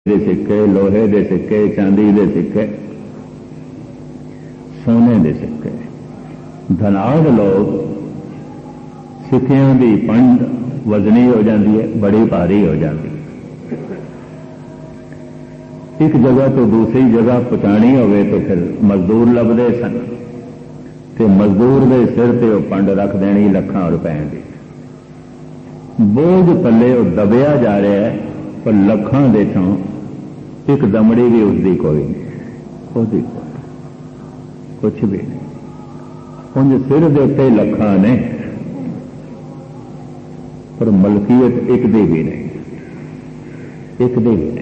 ਦੇ ਸਿੱਕੇ, ਲੋਹੇ ਦੇ ਸਿੱਕੇ, ਚਾਂਦੀ ਦੇ ਸਿੱਕੇ, ਸੋਨੇ ਦੇ ਸਿੱਕੇ। ਧਨਾਢ ਲੋਕ ਸਿੱਕਿਆਂ ਦੀ ਪੰਡ ਵਜ਼ਨੀ ਹੋ ਜਾਂਦੀ ਹੈ, ਬੜੀ ਭਾਰੀ ਹੋ ਜਾਂਦੀ ਹੈ। ਇੱਕ ਜਗ੍ਹਾ ਤੋਂ ਦੂਸਰੀ ਜਗ੍ਹਾ ਪਹੁੰਚਾਣੀ ਹੋਵੇ ਤਾਂ ਫਿਰ ਮਜ਼ਦੂਰ ਲੱਭਦੇ ਸਨ ਤੇ ਮਜ਼ਦੂਰ ਦੇ ਸਿਰ ਤੇ ਉਹ ਪੰਡ ਰੱਖ ਦੇਣੀ ਲੱਖਾਂ ਰੁਪਏ ਦੀ। ਬੋਝ ਪੱਲੇ ਉਹ ਦਬਿਆ ਜਾ ਰਿਹਾ ਹੈ, ਪਰ ਲੱਖਾਂ ਦੇ ਚੋਂ ਇੱਕ ਦਮੜੀ ਵੀ ਉਸਦੀ ਕੋਈ ਨਹੀਂ, ਉਹਦੀ ਕੁਛ ਵੀ ਨਹੀਂ। ਉਂਝ ਸਿਰ ਦੇ ਉੱਤੇ ਲੱਖਾਂ ਨੇ, ਪਰ ਮਲਕੀਅਤ ਇੱਕ ਦੀ ਵੀ ਨਹੀਂ, ਇੱਕ ਦੀ ਵੀ ਨਹੀਂ।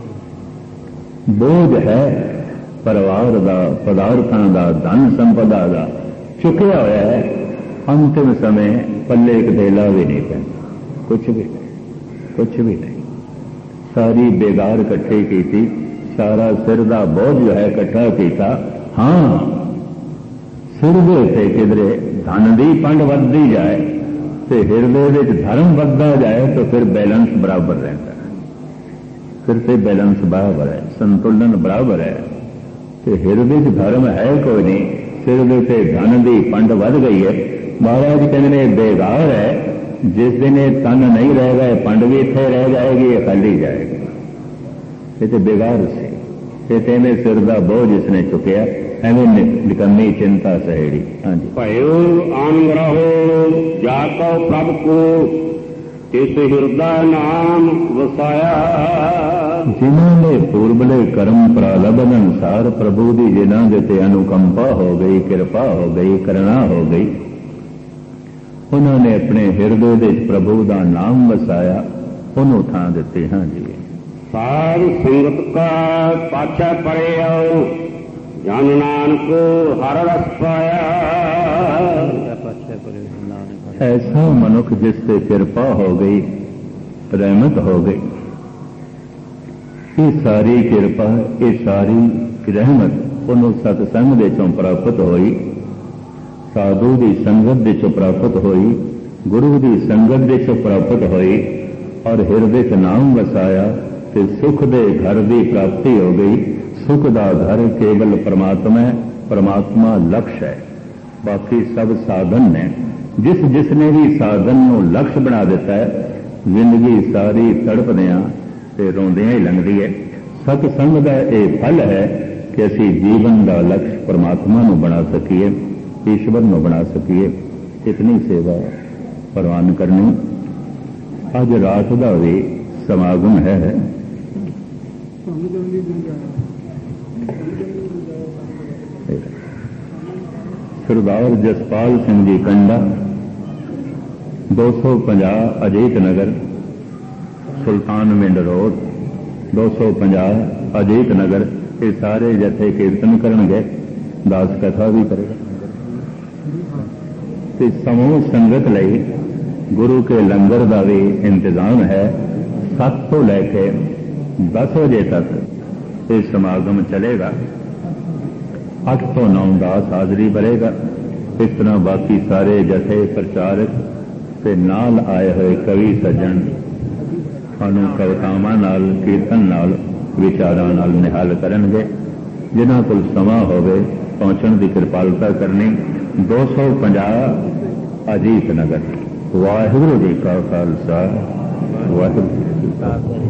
ਬੋਝ ਹੈ ਪਰਿਵਾਰ ਦਾ, ਪਦਾਰਥਾਂ ਦਾ, ਧਨ ਸੰਪਦਾ ਦਾ ਚੁੱਕਿਆ ਹੋਇਆ ਹੈ। ਅੰਤਿਮ ਸਮੇਂ ਪੱਲੇ ਇੱਕ ਧੇਲਾ ਵੀ ਨਹੀਂ ਪੈਂਦਾ, ਕੁਛ ਵੀ ਨਹੀਂ, ਕੁਛ ਵੀ ਨਹੀਂ। ਸਾਰੀ ਬੇਗਾਰ ਇਕੱਠੀ ਕੀਤੀ, ਸਾਰਾ ਸਿਰ ਦਾ ਬੋਝ ਜੋ ਹੈ ਇਕੱਠਾ ਕੀਤਾ। ਹਾਂ, ਸਿਰ ਦੇ ਉੱਤੇ ਕਿਧਰੇ ਧਨ ਦੀ ਪੰਡ ਵੱਧਦੀ ਜਾਏ ਤੇ ਹਿਰਦੇ ਵਿੱਚ ਧਰਮ ਵੱਧਦਾ ਜਾਏ ਤਾਂ ਫਿਰ ਬੈਲੈਂਸ ਬਰਾਬਰ ਰਹਿੰਦਾ ਹੈ। ਫਿਰ ਤੇ ਬੈਲੈਂਸ ਬਰਾਬਰ ਹੈ, ਸੰਤੁਲਨ ਬਰਾਬਰ ਹੈ। ਤੇ ਹਿਰਦੇ ਵਿੱਚ ਧਰਮ ਹੈ ਕੋਈ ਨਹੀਂ, ਸਿਰ ਦੇ ਉੱਤੇ ਧਨ ਦੀ ਪੰਡ ਵੱਧ ਗਈ ਹੈ। ਮਹਾਰਾਜ ਕਹਿੰਦੇ ਨੇ ਬੇਗਾਰ ਹੈ, ਜਿਸ ਦਿਨ ਇਹ ਤਨ ਨਹੀਂ ਰਹੇਗਾ ਇਹ ਪੰਡ ਵੀ ਇੱਥੇ ਰਹਿ ਜਾਏਗੀ, ਇਹ ਖਾਲੀ ਜਾਏਗਾ। ਇਹ ਤੇ ਬੇਗਾਰ ਸੀ, ਇਹ ਕਹਿੰਦੇ ਸਿਰ ਦਾ ਬੋਝ ਇਸਨੇ ਚੁੱਕਿਆ, ਐਵੇਂ ਨਿਕੰਮੀ ਚਿੰਤਾ ਸਹੇੜੀ। ਹਾਂਜੀ, ਭਇਓ ਅਨਗ੍ਰਹੋ ਜਾ ਕਉ ਪ੍ਰਭ ਕੋ ਤਿਸ ਹਿਰਦਾ ਨਾਮ ਵਸਾਇਆ। ਜਿਨ੍ਹਾਂ ਨੇ ਪੂਰਬਲੇ ਕਰਮ ਪ੍ਰਾਲਬਨ ਅਨੁਸਾਰ ਪ੍ਰਭੂ ਦੀ ਜਿਨ੍ਹਾਂ ਦੇ ਤੇ ਅਨੁਕੰਪਾ ਹੋ ਗਈ, ਕਿਰਪਾ ਹੋ ਗਈ, ਕਰੁਣਾ ਹੋ ਗਈ, ਉਹਨਾਂ ਨੇ ਆਪਣੇ ਹਿਰਦੇ ਦੇ ਪ੍ਰਭੂ ਦਾ ਨਾਮ ਵਸਾਇਆ, ਉਹਨੂੰ ਥਾਂ ਦਿੱਤੀ। ਹਾਂਜੀ, ਸਾਧ ਸੰਗਤ ਕਾ ਪਾਛੈ ਪਰਿਓ ਜਨ ਨਾਨਕ ਹਰ ਰਸ ਪਾਇਆ। ਐਸਾ ਮਨੁੱਖ ਜਿਸ ਤੇ ਕਿਰਪਾ ਹੋ ਗਈ, ਰਹਿਮਤ ਹੋ ਗਈ, ਇਹ ਸਾਰੀ ਕਿਰਪਾ, ਇਹ ਸਾਰੀ ਰਹਿਮਤ ਉਹਨੂੰ ਸਤਸੰਗ ਦੇ ਚੋਂ ਪ੍ਰਾਪਤ ਹੋਈ, ਸਾਧੂ ਦੀ ਸੰਗਤ ਦੇ ਚੋਂ ਪ੍ਰਾਪਤ ਹੋਈ, ਗੁਰੂ ਦੀ ਸੰਗਤ ਦੇ ਚੋਂ ਪ੍ਰਾਪਤ ਹੋਈ, ਔਰ ਹਿਰਦੇ 'ਚ ਨਾਮ ਵਸਾਇਆ ਤੇ ਸੁਖ ਦੇ ਘਰ ਦੀ ਪ੍ਰਾਪਤੀ ਹੋ ਗਈ। ਸੁਖ ਦਾ ਘਰ ਕੇਵਲ ਪਰਮਾਤਮਾ ਹੈ, ਪਰਮਾਤਮਾ ਲਕਸ਼ ਹੈ, ਬਾਕੀ ਸਭ ਸਾਧਨ ਨੇ। ਜਿਸ ਨੇ ਵੀ ਸਾਧਨ ਨੂੰ ਲਕਸ਼ ਬਣਾ ਦਿੱਤਾ ਹੈ, ਜ਼ਿੰਦਗੀ ਸਾਰੀ ਤੜਪਦਿਆਂ ਤੇ ਰੋਂਦਿਆਂ ਹੀ ਲੰਘਦੀ ਹੈ। ਸਤਸੰਗ ਦਾ ਇਹ ਫਲ ਹੈ ਕਿ ਅਸੀਂ ਜੀਵਨ ਦਾ ਲਕਸ਼ ਪਰਮਾਤਮਾ ਨੂੰ ਬਣਾ ਸਕੀਏ, ਈਸ਼ਵਰ ਨੂੰ ਬਣਾ ਸਕੀਏ। ਇਤਨੀ ਸੇਵਾ ਪ੍ਰਵਾਨ ਕਰਨੀ। ਅੱਜ ਰਾਤ ਦਾ ਵੀ ਸਮਾਗਮ ਹੈ। ਸਰਦਾਰ ਜਸਪਾਲ ਸਿੰਘ ਜੀ ਕੰਡਾ, 250 ਅਜੀਤ ਨਗਰ, ਸੁਲਤਾਨਵਿੰਡ ਰੋਡ, 250 ਅਜੀਤ ਨਗਰ। ਇਹ ਸਾਰੇ ਜਥੇ ਕੀਰਤਨ ਕਰਨਗੇ, ਦਾਸ ਕਥਾ ਵੀ ਕਰੇਗਾ ਤੇ ਸਮੂਹ ਸੰਗਤ ਲਈ ਗੁਰੂ ਕੇ ਲੰਗਰ ਦਾ ਵੀ ਇੰਤਜ਼ਾਮ ਹੈ। 7 ਤੋਂ ਲੈ ਕੇ 10 ਵਜੇ ਤੱਕ ਇਹ ਸਮਾਗਮ ਚੱਲੇਗਾ। 8 ਤੋਂ 9 ਦਾਸ ਹਾਜ਼ਰੀ ਭਰੇਗਾ। ਇਸ ਤਰ੍ਹਾਂ ਬਾਕੀ ਸਾਰੇ ਜਥੇ ਪ੍ਰਚਾਰਕ ਤੇ ਨਾਲ ਆਏ ਹੋਏ ਕਵੀ ਸੱਜਣ ਸਾਨੂੰ ਕਵਿਤਾਵਾਂ ਨਾਲ, ਕੀਰਤਨ ਨਾਲ, ਵਿਚਾਰਾਂ ਨਾਲ ਨਿਹਾਲ ਕਰਨਗੇ। ਜਿਨ੍ਹਾਂ ਕੋਲ ਸਮਾਂ ਹੋਵੇ ਪਹੁੰਚਣ ਦੀ ਕਿਰਪਾਲਤਾ ਕਰਨੀ। 250 ਅਜੀਤ ਨਗਰ। ਵਾਹਿਗੁਰੂ ਜੀ ਕਾ ਖਾਲਸਾ, ਵਾਹਿਗੁਰੂ ਜੀ ਕੀ ਫਤਿਹ।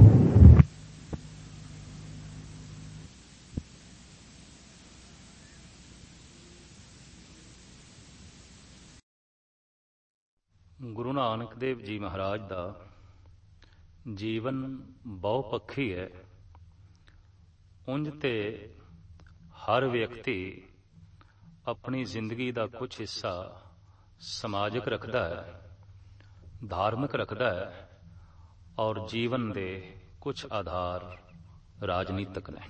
ਗੁਰੂ ਨਾਨਕ ਦੇਵ ਜੀ ਮਹਾਰਾਜ ਦਾ ਜੀਵਨ ਬਹੁਪੱਖੀ ਹੈ। ਉਂਝ ਤੇ ਹਰ ਵਿਅਕਤੀ ਆਪਣੀ ਜ਼ਿੰਦਗੀ ਦਾ ਕੁਝ ਹਿੱਸਾ ਸਮਾਜਿਕ ਰੱਖਦਾ ਹੈ, ਧਾਰਮਿਕ ਰੱਖਦਾ ਹੈ, ਔਰ ਜੀਵਨ ਦੇ ਕੁਝ ਆਧਾਰ ਰਾਜਨੀਤਿਕ ਨੇ।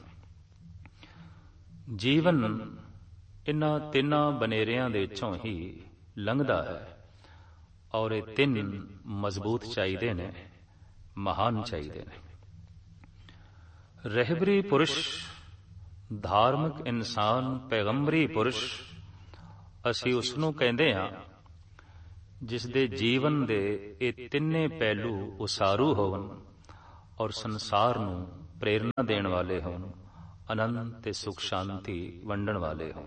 ਜੀਵਨ ਇਹਨਾਂ ਤਿੰਨਾਂ ਬਨੇਰਿਆਂ ਦੇ ਵਿੱਚੋਂ ਹੀ ਲੰਘਦਾ ਹੈ, ਔਰ ਇਹ ਤਿੰਨ ਮਜ਼ਬੂਤ ਚਾਹੀਦੇ ਨੇ, ਮਹਾਨ ਚਾਹੀਦੇ ਨੇ। ਰਹਿਬਰੀ ਪੁਰਸ਼, ਧਾਰਮਿਕ ਇਨਸਾਨ, ਪੈਗੰਬਰੀ ਪੁਰਸ਼, ਅਸੀਂ ਉਸ ਨੂੰ ਕਹਿੰਦੇ ਹਾਂ ਜਿਸ ਦੇ ਜੀਵਨ ਦੇ ਇਹ ਤਿੰਨੇ ਪਹਿਲੂ ਉਸਾਰੂ ਹੋਣ ਔਰ ਸੰਸਾਰ ਨੂੰ ਪ੍ਰੇਰਨਾ ਦੇਣ ਵਾਲੇ ਹੋਣ, ਆਨੰਦ ਤੇ ਸੁਖ ਸ਼ਾਂਤੀ ਵੰਡਣ ਵਾਲੇ ਹੋਣ।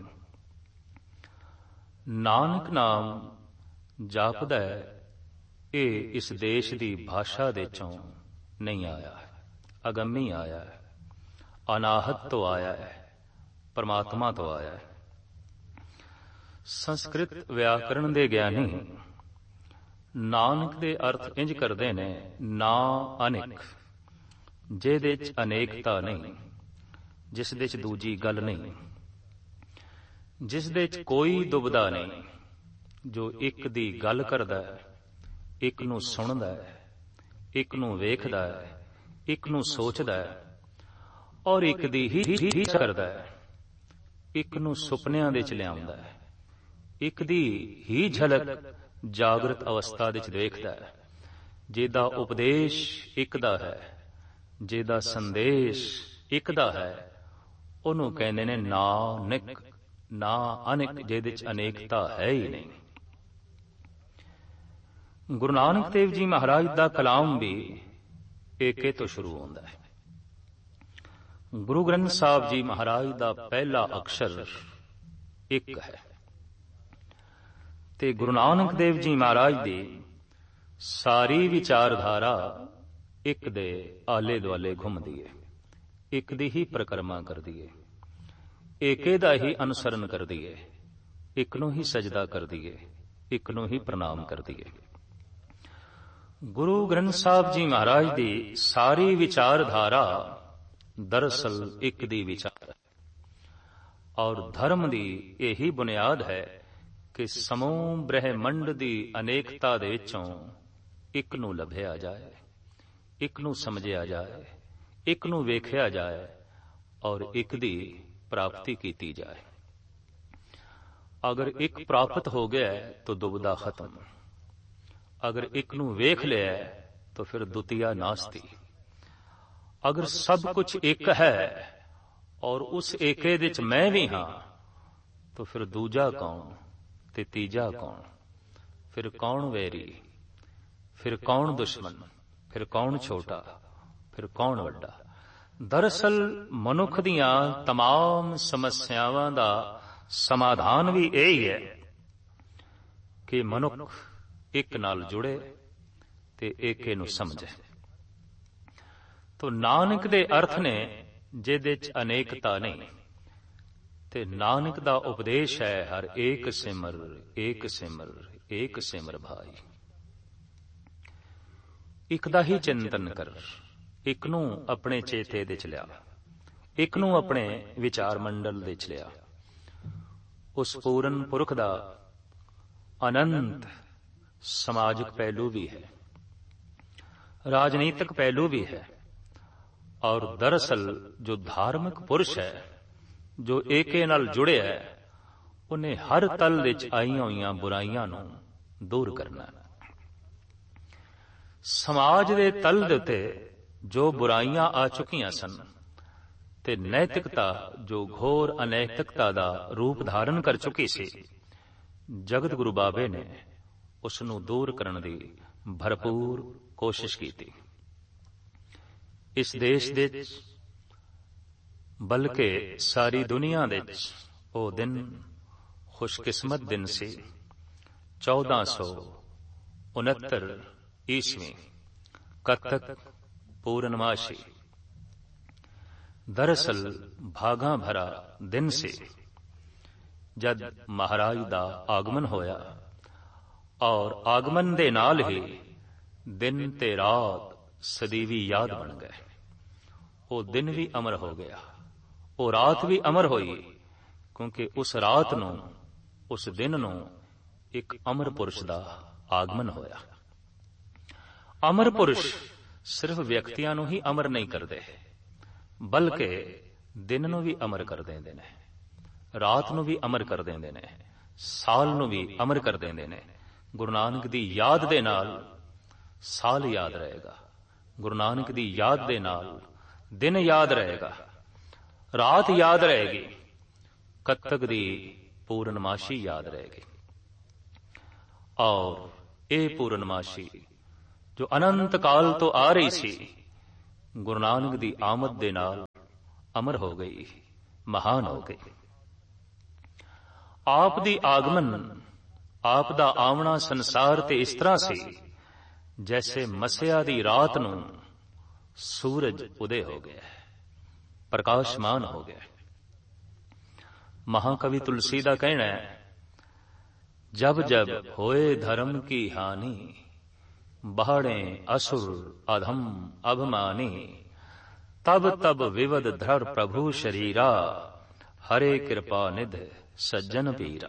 ਨਾਨਕ ਨਾਮ ਜਾਪਦਾ ਇਹ ਇਸ ਦੇਸ਼ ਦੀ ਭਾਸ਼ਾ ਦੇ ਚੋਂ ਨਹੀਂ ਆਇਆ ਹੈ, ਅਗੰਮੀ ਆਇਆ ਹੈ, ਅਨਾਹਤ ਤੋਂ ਆਇਆ ਹੈ, ਪਰਮਾਤਮਾ ਤੋਂ ਆਇਆ ਹੈ। ਸੰਸਕ੍ਰਿਤ ਵਿਆਕਰਣ ਦੇ ਗਿਆਨੀ ਨਾਨਕ ਦੇ ਅਰਥ ਇੰਜ ਕਰਦੇ ਨੇ, ਨਾ ਅਨੇਕ, ਜਿਹਦੇ ਚ ਅਨੇਕਤਾ ਨਹੀਂ, ਜਿਸ ਦੇ ਚ ਦੂਜੀ ਗੱਲ ਨਹੀਂ, ਜਿਸ ਦੇ ਚ ਕੋਈ ਦੁਬਦਾ ਨਹੀਂ, ਜੋ ਇੱਕ ਦੀ ਗੱਲ ਕਰਦਾ ਹੈ, ਇੱਕ ਨੂੰ ਸੁਣਦਾ ਹੈ, ਇੱਕ ਨੂੰ ਵੇਖਦਾ ਹੈ, ਇੱਕ ਨੂੰ ਸੋਚਦਾ ਹੈ, ਔਰ ਇੱਕ ਦੀ ਹੀ ਕਰਦਾ ਹੈ, ਇੱਕ ਨੂੰ ਸੁਪਨਿਆਂ ਦੇ ਚ ਲਿਆਉਂਦਾ ਹੈ, ਇੱਕ ਦੀ ਹੀ ਝਲਕ ਜਾਗਰਤ ਅਵਸਥਾ ਦੇ ਚ ਦੇਖਦਾ ਹੈ। ਜਿਹਦਾ ਉਪਦੇਸ਼ ਇੱਕ ਦਾ ਹੈ, ਜਿਹਦਾ ਸੰਦੇਸ਼ ਇੱਕ ਦਾ ਹੈ, ਉਹਨੂੰ ਕਹਿੰਦੇ ਨੇ ਨਾਨਕ, ਨਾ ਅਨੇਕ, ਜਿਹਦੇ ਚ ਅਨੇਕਤਾ ਹੈ ਹੀ ਨਹੀਂ। ਗੁਰੂ ਨਾਨਕ ਦੇਵ ਜੀ ਮਹਾਰਾਜ ਦਾ ਕਲਾਮ ਵੀ ਏਕੇ ਤੋਂ ਸ਼ੁਰੂ ਹੁੰਦਾ ਹੈ। ਗੁਰੂ ਗ੍ਰੰਥ ਸਾਹਿਬ ਜੀ ਮਹਾਰਾਜ ਦਾ ਪਹਿਲਾ ਅਕਸ਼ਰ ਇੱਕ ਹੈ ਤੇ ਗੁਰੂ ਨਾਨਕ ਦੇਵ ਜੀ ਮਹਾਰਾਜ ਦੀ ਸਾਰੀ ਵਿਚਾਰਧਾਰਾ ਇੱਕ ਦੇ ਆਲੇ ਦੁਆਲੇ ਘੁੰਮਦੀ ਹੈ, ਇੱਕ ਦੀ ਹੀ ਪਰਿਕਰਮਾ ਕਰਦੀ ਹੈ, ਏਕੇ ਦਾ ਹੀ ਅਨੁਸਰਨ ਕਰਦੀ ਹੈ, ਇੱਕ ਨੂੰ ਹੀ ਸਜਦਾ ਕਰਦੀ ਹੈ, ਇੱਕ ਨੂੰ ਹੀ ਪ੍ਰਣਾਮ ਕਰਦੀ ਹੈ। ਗੁਰੂ ਗ੍ਰੰਥ ਸਾਹਿਬ ਜੀ ਮਹਾਰਾਜ ਦੀ ਸਾਰੀ ਵਿਚਾਰਧਾਰਾ ਦਰਅਸਲ ਇੱਕ ਦੀ ਵਿਚਾਰ ਹੈ, ਔਰ ਧਰਮ ਦੀ ਇਹੀ ਬੁਨਿਆਦ ਹੈ ਕਿ ਸਮੂਹ ਬ੍ਰਹਿਮੰਡ ਦੀ ਅਨੇਕਤਾ ਦੇ ਵਿੱਚੋਂ ਇੱਕ ਨੂੰ ਲੱਭਿਆ ਜਾਏ, ਇੱਕ ਨੂੰ ਸਮਝਿਆ ਜਾਏ, ਇੱਕ ਨੂੰ ਵੇਖਿਆ ਜਾਏ, ਔਰ ਇੱਕ ਦੀ ਪ੍ਰਾਪਤੀ ਕੀਤੀ ਜਾਏ। ਅਗਰ ਇੱਕ ਪ੍ਰਾਪਤ ਹੋ ਗਿਆ ਤਾਂ ਦੁਬਦਾ ਖਤਮ, ਅਗਰ ਇੱਕ ਨੂੰ ਵੇਖ ਲਿਆ ਤਾਂ ਫਿਰ ਦੁਤੀਆ ਨਾਸਤੀ। ਅਗਰ ਸਭ ਕੁਝ ਇੱਕ ਹੈ ਔਰ ਉਸ ਏਕੇ ਦੇ ਚ ਮੈਂ ਵੀ ਹਾਂ ਤਾਂ ਫਿਰ ਦੂਜਾ ਕੌਣ ਤੇ ਤੀਜਾ ਕੌਣ, ਫਿਰ ਕੌਣ ਵੈਰੀ, ਫਿਰ ਕੌਣ ਦੁਸ਼ਮਣ, ਫਿਰ ਕੌਣ ਛੋਟਾ, ਫਿਰ ਕੌਣ ਵੱਡਾ। ਦਰਅਸਲ ਮਨੁੱਖ ਦੀਆਂ तमाम ਸਮੱਸਿਆਵਾਂ ਦਾ ਸਮਾਧਾਨ ਵੀ ਇਹੀ ਹੈ ਕਿ ਮਨੁੱਖ ਇੱਕ ਨਾਲ ਜੁੜੇ ਤੇ ਏਕੇ ਨੂੰ ਸਮਝੇ। ਤੋ ਨਾਨਕ ਦੇ ਅਰਥ ਨੇ ਜਿਹਦੇ ਚ ਅਨੇਕਤਾ ਨਹੀਂ, ਤੇ ਨਾਨਕ ਦਾ ਉਪਦੇਸ਼ ਹੈ ਹਰ ਏਕ ਸਿਮਰ, ਏਕ ਸਿਮਰ, ਏਕ ਸਿਮਰ ਭਾਈ। ਇੱਕ ਦਾ ਹੀ ਚਿੰਤਨ ਕਰ, ਇੱਕ ਨੂੰ ਆਪਣੇ ਚੇਤੇ ਦੇ ਚ ਲਿਆ, ਇੱਕ ਨੂੰ ਆਪਣੇ ਵਿਚਾਰ ਮੰਡਲ ਦੇ ਚ ਲਿਆ। ਉਸ ਪੂਰਨ ਪੁਰਖ ਦਾ ਅਨੰਤ ਸਮਾਜਿਕ ਪਹਿਲੂ ਵੀ ਹੈ, ਰਾਜਨੀਤਿਕ ਪਹਿਲੂ ਵੀ ਹੈ, ਔਰ ਦਰਅਸਲ ਜੋ ਧਾਰਮਿਕ ਪੁਰਸ਼ ਹੈ, ਜੋ ਏਕੇ ਨਾਲ ਜੁੜਿਆ ਹੈ, ਉਹਨੇ ਹਰ ਤਲ ਵਿੱਚ ਆਈਆਂ ਹੋਈਆਂ ਬੁਰਾਈਆਂ ਨੂੰ ਦੂਰ ਕਰਨਾ। ਸਮਾਜ ਦੇ ਤਲ ਦੇ ਉੱਤੇ ਜੋ ਬੁਰਾਈਆਂ ਆ ਚੁੱਕੀਆਂ ਸਨ ਤੇ ਨੈਤਿਕਤਾ ਜੋ ਘੋਰ ਅਨੈਤਿਕਤਾ ਦਾ ਰੂਪ ਧਾਰਨ ਕਰ ਚੁੱਕੀ ਸੀ, ਜਗਤ ਗੁਰੂ ਬਾਬੇ ਨੇ ਉਸ ਨੂੰ ਦੂਰ ਕਰਨ ਦੀ ਭਰਪੂਰ ਕੋਸ਼ਿਸ਼ ਕੀਤੀ। ਇਸ ਦੇਸ਼ ਦੇ ਬਲਕਿ ਸਾਰੀ ਦੁਨੀਆ ਦੇ ਉਹ ਦਿਨ ਖੁਸ਼ਕਿਸਮਤ ਦਿਨ ਸੀ 1469 ਈਸਵੀ ਕੱਤਕ ਪੂਰਨਮਾਸ਼ੀ। ਦਰਅਸਲ ਭਾਗਾਂ ਭਰਾ ਦਿਨ ਸੀ ਜਦ ਮਹਾਰਾਜ ਦਾ ਆਗਮਨ ਹੋਇਆ, ਔਰ ਆਗਮਨ ਦੇ ਨਾਲ ਹੀ ਦਿਨ ਤੇ ਰਾਤ ਸਦੀਵੀ ਯਾਦ ਬਣ ਗਏ। ਉਹ ਦਿਨ ਵੀ ਅਮਰ ਹੋ ਗਿਆ, ਉਹ ਰਾਤ ਵੀ ਅਮਰ ਹੋਈ, ਕਿਉਂਕਿ ਉਸ ਰਾਤ ਨੂੰ, ਉਸ ਦਿਨ ਨੂੰ ਇੱਕ ਅਮਰ ਪੁਰਸ਼ ਦਾ ਆਗਮਨ ਹੋਇਆ। ਅਮਰ ਪੁਰਸ਼ ਸਿਰਫ ਵਿਅਕਤੀਆਂ ਨੂੰ ਹੀ ਅਮਰ ਨਹੀਂ ਕਰਦੇ, ਬਲਕਿ ਦਿਨ ਨੂੰ ਵੀ ਅਮਰ ਕਰ ਦਿੰਦੇ ਨੇ, ਰਾਤ ਨੂੰ ਵੀ ਅਮਰ ਕਰ ਦਿੰਦੇ ਨੇ, ਸਾਲ ਨੂੰ ਵੀ ਅਮਰ ਕਰ ਦਿੰਦੇ ਨੇ। ਗੁਰੂ ਨਾਨਕ ਦੀ ਯਾਦ ਦੇ ਨਾਲ ਸਾਲ ਯਾਦ ਰਹੇਗਾ, ਗੁਰੂ ਨਾਨਕ ਦੀ ਯਾਦ ਦੇ ਨਾਲ ਦਿਨ ਯਾਦ ਰਹੇਗਾ, ਰਾਤ ਯਾਦ ਰਹੇਗੀ, ਕੱਤਕ ਦੀ ਪੂਰਨਮਾਸ਼ੀ ਯਾਦ ਰਹੇਗੀ। ਔਰ ਇਹ ਪੂਰਨਮਾਸ਼ੀ ਜੋ ਅਨੰਤ ਕਾਲ ਤੋਂ ਆ ਰਹੀ ਸੀ, ਗੁਰੂ ਨਾਨਕ ਦੀ ਆਮਦ ਦੇ ਨਾਲ ਅਮਰ ਹੋ ਗਈ, ਮਹਾਨ ਹੋ ਗਈ। ਆਪ ਦੀ ਆਗਮਨ, ਆਪ ਦਾ ਆਉਣਾ ਸੰਸਾਰ ਤੇ ਇਸ ਤਰ੍ਹਾਂ ਸੀ ਜੈਸੇ ਮੱਸਿਆ ਦੀ ਰਾਤ ਨੂੰ ਸੂਰਜ ਉਦੇ ਹੋ ਗਿਆ, ਪ੍ਰਕਾਸ਼ਮਾਨ ਹੋ ਗਿਆ। ਮਹਾਕਵੀ ਤੁਲਸੀ ਦਾ ਕਹਿਣਾ ਹੈ, जब जब होए धर्म की हानि, बाढ़े असुर अधम अभिमानी, तब तब विवद धर प्रभु शरीरा, हरे कृपा निध सज्जन पीरा।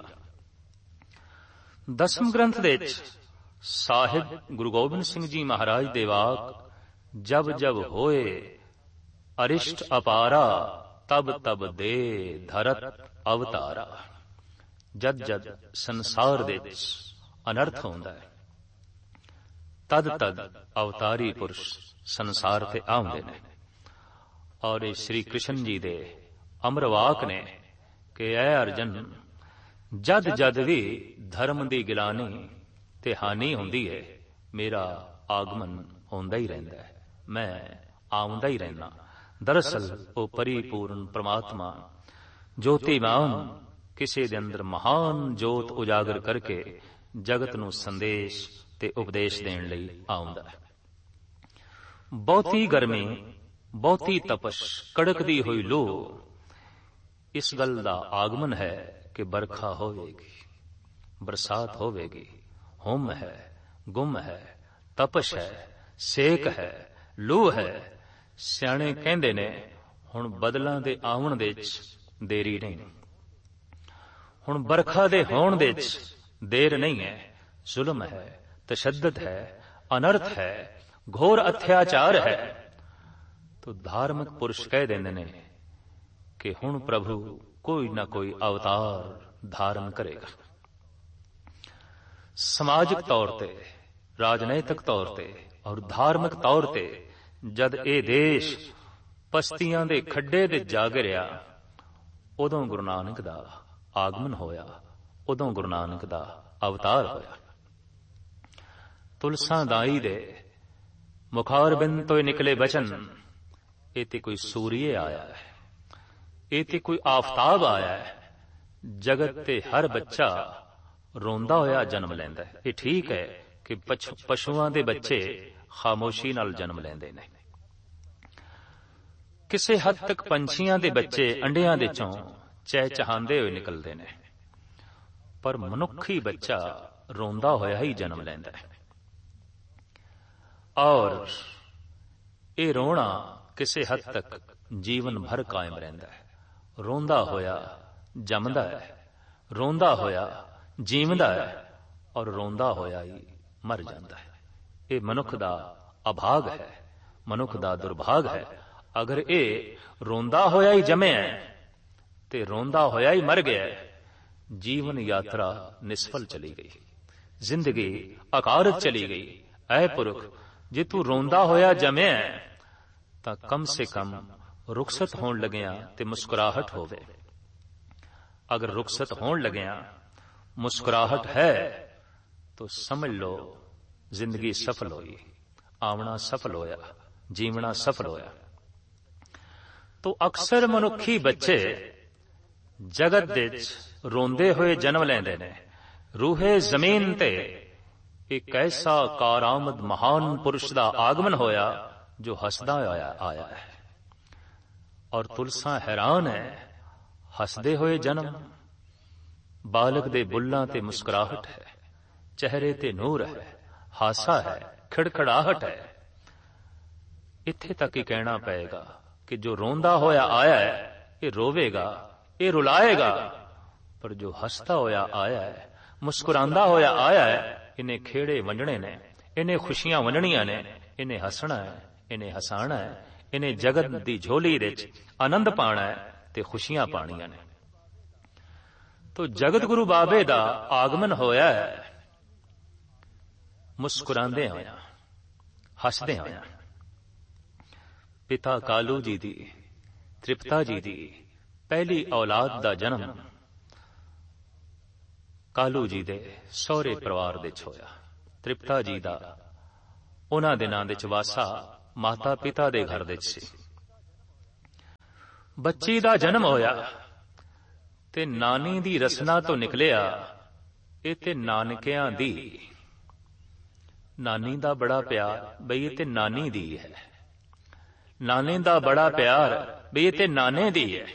दसम ग्रंथ ਦੇ ਵਿੱਚ ਸਾਹਿਬ ਗੁਰੂ ਗੋਬਿੰਦ ਸਿੰਘ ਜੀ ਮਹਾਰਾਜ ਦੇ ਵਾਕ, जब जब होए अरिष्ट अपारा, तब तब दे धरत अवतारा। ਜਦ ਜਦ ਸੰਸਾਰ ਦੇ ਵਿੱਚ ਅਨਰਥ ਹੁੰਦਾ ਹੈ, ਤਦ ਤਦ ਅਵਤਾਰੀ ਪੁਰਸ਼ ਸੰਸਾਰ ਤੇ ਆਉਂਦੇ ਨੇ। ਔਰ ਇਹ ਸ਼੍ਰੀ ਕ੍ਰਿਸ਼ਨ ਜੀ ਦੇ ਅਮਰ ਵਾਕ ਨੇ ਕਿ ਐ ਅਰਜਨ, ਜਦ ਜਦ ਵੀ ਧਰਮ ਦੀ ਗਿਲਾਨੀ ਤੇ ਹਾਨੀ ਹੁੰਦੀ ਹੈ, ਮੇਰਾ ਆਗਮਨ ਹੁੰਦਾ ਹੀ ਰਹਿੰਦਾ ਹੈ, ਮੈਂ ਆਉਂਦਾ ਹੀ ਰਹਿਣਾ। ਦਰਅਸਲ ਉਹ ਪਰਿਪੂਰਨ ਪ੍ਰਮਾਤਮਾ ਜੋਤੀਮਾਨ ਕਿਸੇ ਦੇ ਅੰਦਰ ਮਹਾਨ ਜੋਤ ਉਜਾਗਰ ਕਰਕੇ ਜਗਤ ਨੂੰ ਸੰਦੇਸ਼ ਤੇ ਉਪਦੇਸ਼ ਦੇਣ ਲਈ ਆਉਂਦਾ ਹੈ। ਬਹੁਤੀ ਗਰਮੀ, ਬਹੁਤੀ ਤਪਸ਼, ਕੜਕਦੀ ਹੋਈ ਲੋ, ਇਸ ਗੱਲ ਦਾ ਆਗਮਨ ਹੈ ਕਿ ਬਰਖਾ ਹੋਵੇਗੀ, ਬਰਸਾਤ ਹੋਵੇਗੀ। ਹੁਮ ਹੈ, ਗੁਮ ਹੈ, ਤਪਸ਼ ਹੈ, ਸੇਕ ਹੈ, ਲੂ ਹੈ। ਸਿਆਣੇ ਕਹਿੰਦੇ ਨੇ ਹੁਣ ਬਦਲਾਂ ਦੇ ਆਉਣ ਦੇ ਵਿੱਚ ਦੇਰੀ ਨਹੀਂ, ਹੁਣ ਬਰਖਾ ਦੇ ਹੋਣ ਦੇ ਵਿੱਚ ਦੇਰ ਨਹੀਂ ਹੈ। ਜ਼ੁਲਮ ਹੈ, ਤਸ਼ੱਦਦ ਹੈ, ਅਨਰਥ ਹੈ, ਘੋਰ ਅਤਿਆਚਾਰ ਹੈ। ਤੋ ਧਾਰਮਿਕ ਪੁਰਸ਼ ਕਹਿ ਦਿੰਦੇ ਨੇ ਕਿ ਹੁਣ ਪ੍ਰਭੂ ਕੋਈ ਨਾ ਕੋਈ ਅਵਤਾਰ ਧਾਰਨ ਕਰੇਗਾ। ਸਮਾਜਿਕ ਤੌਰ ਤੇ, ਰਾਜਨੀਤਿਕ ਤੌਰ ਤੇ ਔਰ ਧਾਰਮਿਕ ਤੌਰ ਤੇ ਜਦ ਇਹ ਦੇਸ਼ ਪਸਤੀਆਂ ਦੇ ਖੱਡੇ ਤੇ ਜਾ ਗਿਰਿਆ, ਉਦੋਂ ਗੁਰੂ ਨਾਨਕ ਦਾ ਆਗਮਨ ਹੋਇਆ, ਉਦੋਂ ਗੁਰੂ ਨਾਨਕ ਦਾ ਅਵਤਾਰ ਹੋਇਆ। ਤੁਲਸਾਂ ਦਾਈ ਦੇ ਮੁਖਾਰਬਿੰਦ ਤੋਂ ਨਿਕਲੇ ਬਚਨ, ਇਹ ਤੇ ਕੋਈ ਸੂਰੀਏ ਆਇਆ ਹੈ, ਇਹ ਤੇ ਕੋਈ ਆਫਤਾਬ ਆਇਆ ਹੈ। ਜਗਤ ਤੇ ਹਰ ਬੱਚਾ ਰੋਂਦਾ ਹੋਇਆ ਜਨਮ ਲੈਂਦਾ ਹੈ। ਇਹ ਠੀਕ ਹੈ ਕਿ ਪਸ਼ੂਆਂ ਦੇ ਬੱਚੇ ਖਾਮੋਸ਼ੀ ਨਾਲ ਜਨਮ ਲੈਂਦੇ ਨੇ, ਕਿਸੇ ਹੱਦ ਤੱਕ ਪੰਛੀਆਂ ਦੇ ਬੱਚੇ ਅੰਡਿਆਂ ਦੇ ਚੋਂ ਚਹਿਚਹਾਉਂਦੇ ਹੋਏ ਨਿਕਲਦੇ ਨੇ, ਪਰ ਮਨੁੱਖੀ ਬੱਚਾ ਰੋਂਦਾ ਹੋਇਆ ਹੀ ਜਨਮ ਲੈਂਦਾ ਹੈ। ਔਰ ਇਹ ਰੋਣਾ ਕਿਸੇ ਹੱਦ ਤੱਕ ਜੀਵਨ ਭਰ ਕਾਇਮ ਰਹਿੰਦਾ ਹੈ। ਰੋਂਦਾ ਹੋਇਆ ਜੰਮਦਾ ਹੈ, ਰੋਂਦਾ ਹੋਇਆ ਜੀਵਦਾ ਹੈ, ਔਰ ਰੋਂਦਾ ਹੋਇਆ ਹੀ ਮਰ ਜਾਂਦਾ ਹੈ। ਇਹ ਮਨੁੱਖ ਦਾ ਅਭਾਗ ਹੈ, ਮਨੁੱਖ ਦਾ ਦੁਰਭਾਗ ਹੈ। ਅਗਰ ਇਹ ਰੋਂਦਾ ਹੋਇਆ ਹੀ ਜੰਮਿਆ ਤੇ ਰੋਂਦਾ ਹੋਇਆ ਹੀ ਮਰ ਗਿਆ, ਜੀਵਨ ਯਾਤਰਾ ਨਿਸਫਲ ਚਲੀ ਗਈ, ਜ਼ਿੰਦਗੀ ਅਕਾਰਤ ਚਲੀ ਗਈ। ਐ ਪੁਰਖ, ਜੇ ਤੂੰ ਰੋਂਦਾ ਹੋਇਆ ਜੰਮਿਆ ਤਾਂ ਕਮ ਸੇ ਕਮ ਰੁਖਸਤ ਹੋਣ ਲੱਗਿਆ ਤੇ ਮੁਸਕਰਾਹਟ ਹੋਵੇ। ਅਗਰ ਰੁਖਸਤ ਹੋਣ ਲੱਗਿਆ ਮੁਸਕਰਾਹਟ ਹੈ ਤਾਂ ਸਮਝ ਲਓ ਜ਼ਿੰਦਗੀ ਸਫਲ ਹੋਈ, ਆਉਣਾ ਸਫਲ ਹੋਇਆ, ਜੀਵਣਾ ਸਫਲ ਹੋਇਆ। ਤੋ ਅਕਸਰ ਮਨੁੱਖੀ ਬੱਚੇ ਜਗਤ ਦੇ ਵਿੱਚ ਰੋਂਦੇ ਹੋਏ ਜਨਮ ਲੈਂਦੇ ਨੇ। ਰੂਹੇ ਜ਼ਮੀਨ ਤੇ ਇੱਕ ਐਸਾ ਕਾਰਾਮਦ ਮਹਾਨ ਪੁਰਸ਼ ਦਾ ਆਗਮਨ ਹੋਇਆ ਜੋ ਹੱਸਦਾ ਹੋਇਆ ਆਇਆ ਹੈ। ਔਰ ਤੁਲਸਾਂ ਹੈਰਾਨ ਹੈ, ਹੱਸਦੇ ਹੋਏ ਜਨਮ, ਬਾਲਕ ਦੇ ਬੁੱਲਾਂ ਤੇ ਮੁਸਕਰਾਹਟ ਹੈ, ਚਿਹਰੇ ਤੇ ਨੂਰ ਹੈ, ਹਾਸਾ ਹੈ, ਖਿੜਖੜਾਹਟ ਹੈ। ਇੱਥੇ ਤੱਕ ਹੀ ਕਹਿਣਾ ਪਏਗਾ ਕਿ ਜੋ ਰੋਂਦਾ ਹੋਇਆ ਆਇਆ ਹੈ ਇਹ ਰੋਵੇਗਾ, ਇਹ ਰੁਲਾਏਗਾ, ਪਰ ਜੋ ਹੱਸਦਾ ਹੋਇਆ ਆਇਆ ਹੈ, ਮੁਸਕਰਾਂਦਾ ਹੋਇਆ ਆਇਆ ਹੈ, ਇਹਨੇ ਖੇੜੇ ਵੰਡਣੇ ਨੇ, ਇਹਨੇ ਖੁਸ਼ੀਆਂ ਵੰਡਣੀਆਂ ਨੇ, ਇਹਨੇ ਹੱਸਣਾ ਹੈ, ਇਹਨੇ ਹਸਾਣਾ ਹੈ, ਇਹਨੇ ਜਗਤ ਦੀ ਝੋਲੀ ਵਿੱਚ ਆਨੰਦ ਪਾਣਾ ਹੈ ਤੇ ਖੁਸ਼ੀਆਂ ਪਾਣੀਆਂ ਨੇ। ਤੋ ਜਗਤ ਗੁਰੂ ਬਾਬੇ ਦਾ ਆਗਮਨ ਹੋਇਆ ਹੈ ਮੁਸਕਰਾਂਦੇ ਹੋਇਆ, ਹੱਸਦੇ ਹੋਇਆ। ਪਿਤਾ ਕਾਲੂ ਜੀ ਦੀ, ਤ੍ਰਿਪਤਾ ਜੀ ਦੀ ਪਹਿਲੀ ਔਲਾਦ ਦਾ ਜਨਮ ਕਾਲੂ ਜੀ ਦੇ ਸਹੁਰੇ ਪਰਿਵਾਰ ਵਿੱਚ ਹੋਇਆ। ਤ੍ਰਿਪਤਾ ਜੀ ਦਾ ਉਹਨਾਂ ਦਿਨਾਂ ਵਿੱਚ ਵਾਸਾ ਮਾਤਾ ਪਿਤਾ ਦੇ ਘਰ ਵਿੱਚ ਸੀ। ਬੱਚੀ ਦਾ ਜਨਮ ਹੋਇਆ ਤੇ ਨਾਨੀ ਦੀ ਰਸਨਾ ਤੋਂ ਨਿਕਲਿਆ ਇਹ ਤੇ ਨਾਨਕਿਆਂ ਦੀ। ਨਾਨੀ ਦਾ ਬੜਾ ਪਿਆਰ ਬਈ ਇਹ ਤੇ ਨਾਨੀ ਦੀ ਹੈ, ਨਾਨੇ ਦਾ ਬੜਾ ਪਿਆਰ ਬਈ ਇਹ ਤੇ ਨਾਨੇ ਦੀ ਹੈ।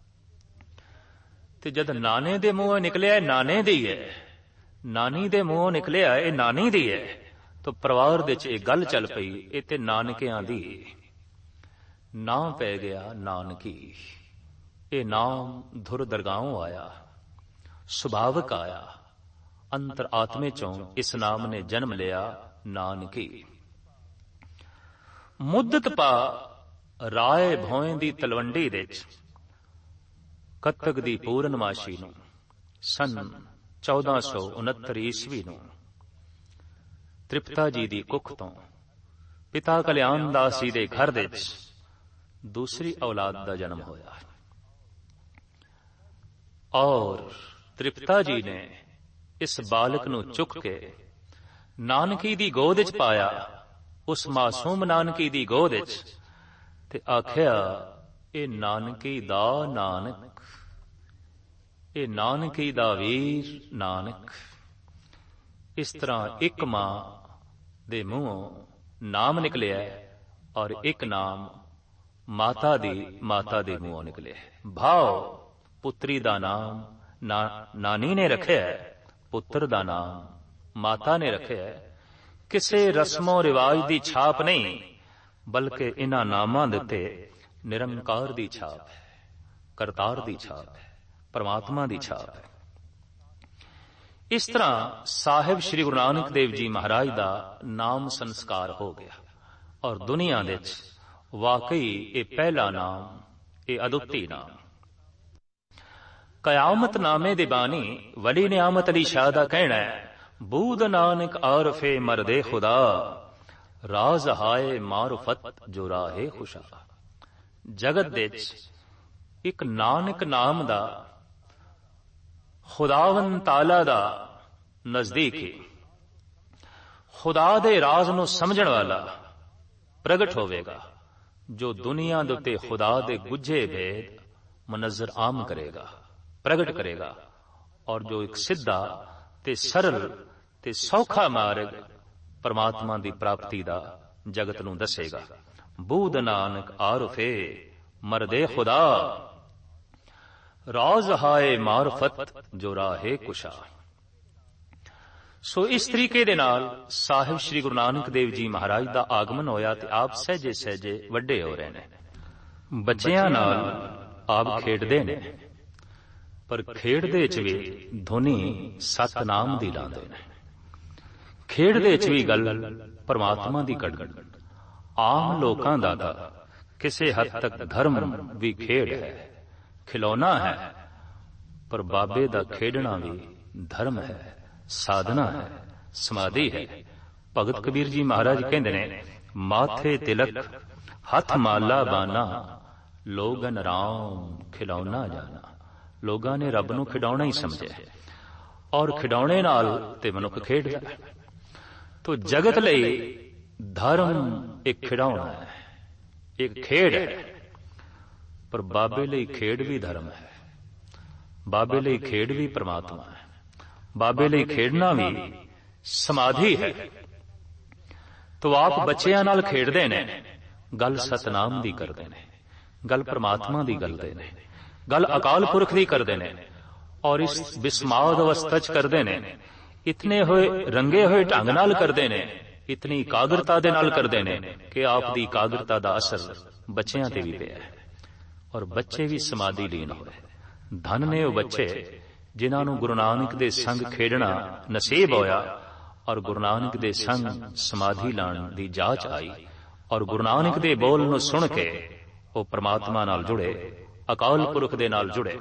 ਤੇ ਜਦ ਨਾਨੇ ਦੇ ਮੂੰਹੋਂ ਨਿਕਲਿਆ ਇਹ ਨਾਨੇ ਦੀ ਹੈ, ਨਾਨੀ ਦੇ ਮੂੰਹੋਂ ਨਿਕਲਿਆ ਇਹ ਨਾਨੀ ਦੀ ਹੈ, ਤਾਂ ਪਰਿਵਾਰ ਵਿੱਚ ਇਹ ਗੱਲ ਚੱਲ ਪਈ ਇਹ ਤੇ ਨਾਨਕਿਆਂ ਦੀ। ਨਾਂ ਪੈ ਗਿਆ ਨਾਨਕੀ। ਇਹ ਨਾਮ ਧੁਰ ਦਰਗਾਹੋਂ ਆਇਆ, ਸੁਭਾਵਕ ਆਇਆ, ਅੰਤਰ ਆਤਮੇ ਚੋਂ ਇਸ ਨਾਮ ਨੇ ਜਨਮ ਲਿਆ ਨਾਨਕੀ। ਮੁੱਦਤ ਪਾ ਰਾਏ ਭੋਏ ਦੀ ਤਲਵੰਡੀ ਵਿੱਚ ਕੱਤਕ ਦੀ ਪੂਰਨਮਾਸ਼ੀ ਨੂੰ ਸਨ 1469 ਈਸਵੀ ਨੂੰ ਤ੍ਰਿਪਤਾ ਜੀ ਦੀ ਕੁੱਖ ਤੋਂ ਪਿਤਾ ਕਲਿਆਣ ਦਾਸ ਜੀ ਦੇ ਘਰ ਵਿੱਚ ਦੂਸਰੀ ਔਲਾਦ ਦਾ ਜਨਮ ਹੋਇਆ ਔਰ ਤ੍ਰਿਪਤਾ ਜੀ ਨੇ ਇਸ ਬਾਲਕ ਨੂੰ ਚੁੱਕ ਕੇ ਨਾਨਕੀ ਦੀ ਗੋਦ ਵਿੱਚ ਪਾਇਆ, ਉਸ ਮਾਸੂਮ ਨਾਨਕੀ ਦੀ ਗੋਦ ਵਿੱਚ, ਤੇ ਆਖਿਆ ਇਹ ਨਾਨਕੀ ਦਾ ਨਾਨਕ, ਇਹ ਨਾਨਕੀ ਦਾ ਵੀਰ ਨਾਨਕ। ਇਸ ਤਰ੍ਹਾਂ ਇੱਕ ਮਾਂ ਦੇ ਮੂੰਹੋਂ ਨਾਮ ਨਿਕਲਿਆ ਔਰ ਇੱਕ ਨਾਮ ਮਾਤਾ ਦੇ ਮੂੰਹੋਂ ਨਿਕਲਿਆ। ਭਾਵ ਪੁੱਤਰੀ ਦਾ ਨਾਮ ਨਾਨੀ ਨੇ ਰੱਖਿਆ, ਪੁੱਤਰ ਦਾ ਨਾਮ ਮਾਤਾ ਨੇ ਰੱਖਿਆ। ਕਿਸੇ ਰਸਮੋ ਰਿਵਾਜ ਦੀ ਛਾਪ ਨਹੀਂ, ਬਲਕਿ ਇਹਨਾਂ ਨਾਮਾਂ ਦੇ ਉੱਤੇ ਨਿਰੰਕਾਰ ਦੀ ਛਾਪ ਹੈ, ਕਰਤਾਰ ਦੀ ਛਾਪ ਹੈ, ਪਰਮਾਤਮਾ ਦੀ ਛਾਪ ਹੈ। ਇਸ ਤਰ੍ਹਾਂ ਸਾਹਿਬ ਸ੍ਰੀ ਗੁਰੂ ਨਾਨਕ ਦੇਵ ਜੀ ਮਹਾਰਾਜ ਦਾ ਨਾਮ ਸੰਸਕਾਰ ਹੋ ਗਿਆ ਔਰ ਦੁਨੀਆ ਵਿੱਚ ਵਾਕਈ ਇਹ ਪਹਿਲਾ ਨਾਮ, ਇਹ ਅਦੁੱਤੀ ਨਾਮ। ਕਯਾਮਤ ਨਾਮੇ ਦੇ ਬਾਣੀ ਵਲੀ ਨਿਆਮਤ ਅਲੀ ਸ਼ਾਹ ਦਾ ਕਹਿਣਾ ਹੈ, ਬੂਦ ਨਾਨਕ ਆਰਫੇ ਮਰਦੇ ਖੁਦਾ, ਰਾਜ਼ ਹਾਏ ਮਾਰਫਤ ਜੋ ਰਾਹੇ ਖੁਸ਼ਾ। ਜਗਤ ਵਿੱਚ ਇੱਕ ਨਾਨਕ ਨਾਮ ਦਾ ਖੁਦਾਵੰਦ ਤਾਲਾ ਦਾ ਨਜ਼ਦੀਕ ਹੀ ਖੁਦਾ ਦੇ ਰਾਜ਼ ਨੂੰ ਸਮਝਣ ਵਾਲਾ ਪ੍ਰਗਟ ਹੋਵੇਗਾ, ਜੋ ਦੁਨੀਆ ਦੇ ਉੱਤੇ ਖੁਦਾ ਦੇ ਗੁੱਝੇ ਭੇਦ ਮਨਜ਼ਰ ਆਮ ਕਰੇਗਾ, ਪ੍ਰਗਟ ਕਰੇਗਾ, ਔਰ ਜੋ ਇੱਕ ਸਿੱਧਾ ਤੇ ਸਰਲ ਤੇ ਸੌਖਾ ਮਾਰਗ ਪਰਮਾਤਮਾ ਦੀ ਪ੍ਰਾਪਤੀ ਦਾ ਜਗਤ ਨੂੰ ਦੱਸੇਗਾ। ਬੂਦ ਨਾਨਕ ਆਰਫੇ ਮਰਦੇ ਖੁਦਾ, ਰਾਜ਼ ਹਾਏ ਮਾਰਫਤ ਜੋ ਰਾਹੇ ਕੁਸ਼ਾ। ਸੋ ਇਸ ਤਰੀਕੇ ਦੇ ਨਾਲ ਸਾਹਿਬ ਸ੍ਰੀ ਗੁਰੂ ਨਾਨਕ ਦੇਵ ਜੀ ਮਹਾਰਾਜ ਦਾ ਆਗਮਨ ਹੋਇਆ ਤੇ ਆਪ ਸਹਿਜੇ ਸਹਿਜੇ ਵੱਡੇ ਹੋ ਰਹੇ ਨੇ। ਬੱਚਿਆਂ ਨਾਲ ਆਪ ਖੇਡਦੇ ਨੇ, ਪਰ ਖੇਡਦੇ ਚ ਵੀ ਧੁਨੀ ਸਤਨਾਮ ਦੀ ਲਾਉਂਦੇ ਨੇ। ਖੇਡਦੇ ਚ ਵੀ ਗੱਲ ਪਰਮਾਤਮਾ ਦੀ ਕੱਢਣ। ਆਮ ਲੋਕਾਂ ਦਾ ਤਾਂ ਕਿਸੇ ਹੱਦ ਤੱਕ ਧਰਮ ਵੀ ਖੇਡ ਹੈ, ਖਿਲੌਣਾ ਹੈ, ਪਰ ਬਾਬੇ ਦਾ ਖੇਡਣਾ ਵੀ ਧਰਮ ਹੈ, ਸਾਧਨਾ ਹੈ, ਸਮਾਧੀ ਹੈ। ਭਗਤ ਕਬੀਰ ਜੀ ਮਹਾਰਾਜ ਕਹਿੰਦੇ ਨੇ, ਮਾਥੇ ਤਿਲਕ ਹੱਥ ਮਾਲਾ ਬਾਨਾ, ਲੋਗਨ ਰਾਮ ਖਿਲੌਣਾ ਜਾਣਾ। ਲੋਕਾਂ ਨੇ ਰੱਬ ਨੂੰ ਖਿਡੌਣਾ ਹੀ ਸਮਝਿਆ ਔਰ ਖਿਡੌਣੇ ਨਾਲ ਤੇ ਮਨੁੱਖ ਖੇਡਦਾ ਹੈ। ਤੋ ਜਗਤ ਲਈ ਧਰਮ ਇੱਕ ਖਿਡੌਣਾ ਹੈ, ਇੱਕ ਖੇਡ ਹੈ, ਪਰ ਬਾਬੇ ਲਈ ਖੇਡ ਵੀ ਧਰਮ ਹੈ, ਬਾਬੇ ਲਈ ਖੇਡ ਵੀ ਪਰਮਾਤਮਾ ਹੈ, ਬਾਬੇ ਲਈ ਖੇਡਣਾ ਵੀ ਸਮਾਧੀ ਹੈ। ਤੋ ਆਪ ਬੱਚਿਆਂ ਨਾਲ ਖੇਡਦੇ ਨੇ, ਗੱਲ ਸਤਨਾਮ ਦੀ ਕਰਦੇ ਨੇ, ਗੱਲ ਪਰਮਾਤਮਾ ਦੀ ਕਰਦੇ ਨੇ, ਗੱਲ ਅਕਾਲ ਪੁਰਖ ਦੀ ਕਰਦੇ ਨੇ, ਔਰ ਇਸ ਬਿਸਮਾਦ ਅਵਸਥਾ ਚ ਕਰਦੇ ਨੇ। ਇਤਨੇ ਹੋਏ ਰੰਗੇ ਹੋਏ ਢੰਗ ਨਾਲ ਕਰਦੇ ਨੇ, ਇਤਨੀ ਇਕਾਗਰਤਾ ਦੇ ਨਾਲ ਕਰਦੇ ਨੇ ਕਿ ਆਪ ਦੀ ਇਕਾਗਰਤਾ ਦਾ ਅਸਰ ਬੱਚਿਆਂ ਤੇ ਵੀ ਪਿਆ ਹੈ ਔਰ ਬੱਚੇ ਵੀ ਸਮਾਧੀ ਲੀਨ ਹੋਏ। ਧਨ ਨੇ ਉਹ ਬੱਚੇ ਜਿਨ੍ਹਾਂ ਨੂੰ ਗੁਰੂ ਨਾਨਕ ਦੇ ਸੰਗ ਖੇਡਣਾ ਨਸੀਬ ਹੋਇਆ ਔਰ ਗੁਰੂ ਨਾਨਕ ਦੇ ਸੰਗ ਸਮਾਧੀ ਲਾਣ ਦੀ ਜਾਚ ਆਈ ਔਰ ਗੁਰੂ ਨਾਨਕ ਦੇ ਬੋਲ ਨੂੰ ਸੁਣ ਕੇ ਉਹ ਪਰਮਾਤਮਾ ਨਾਲ ਜੁੜੇ, ਅਕਾਲ ਪੁਰਖ ਦੇ ਨਾਲ ਜੁੜੇ।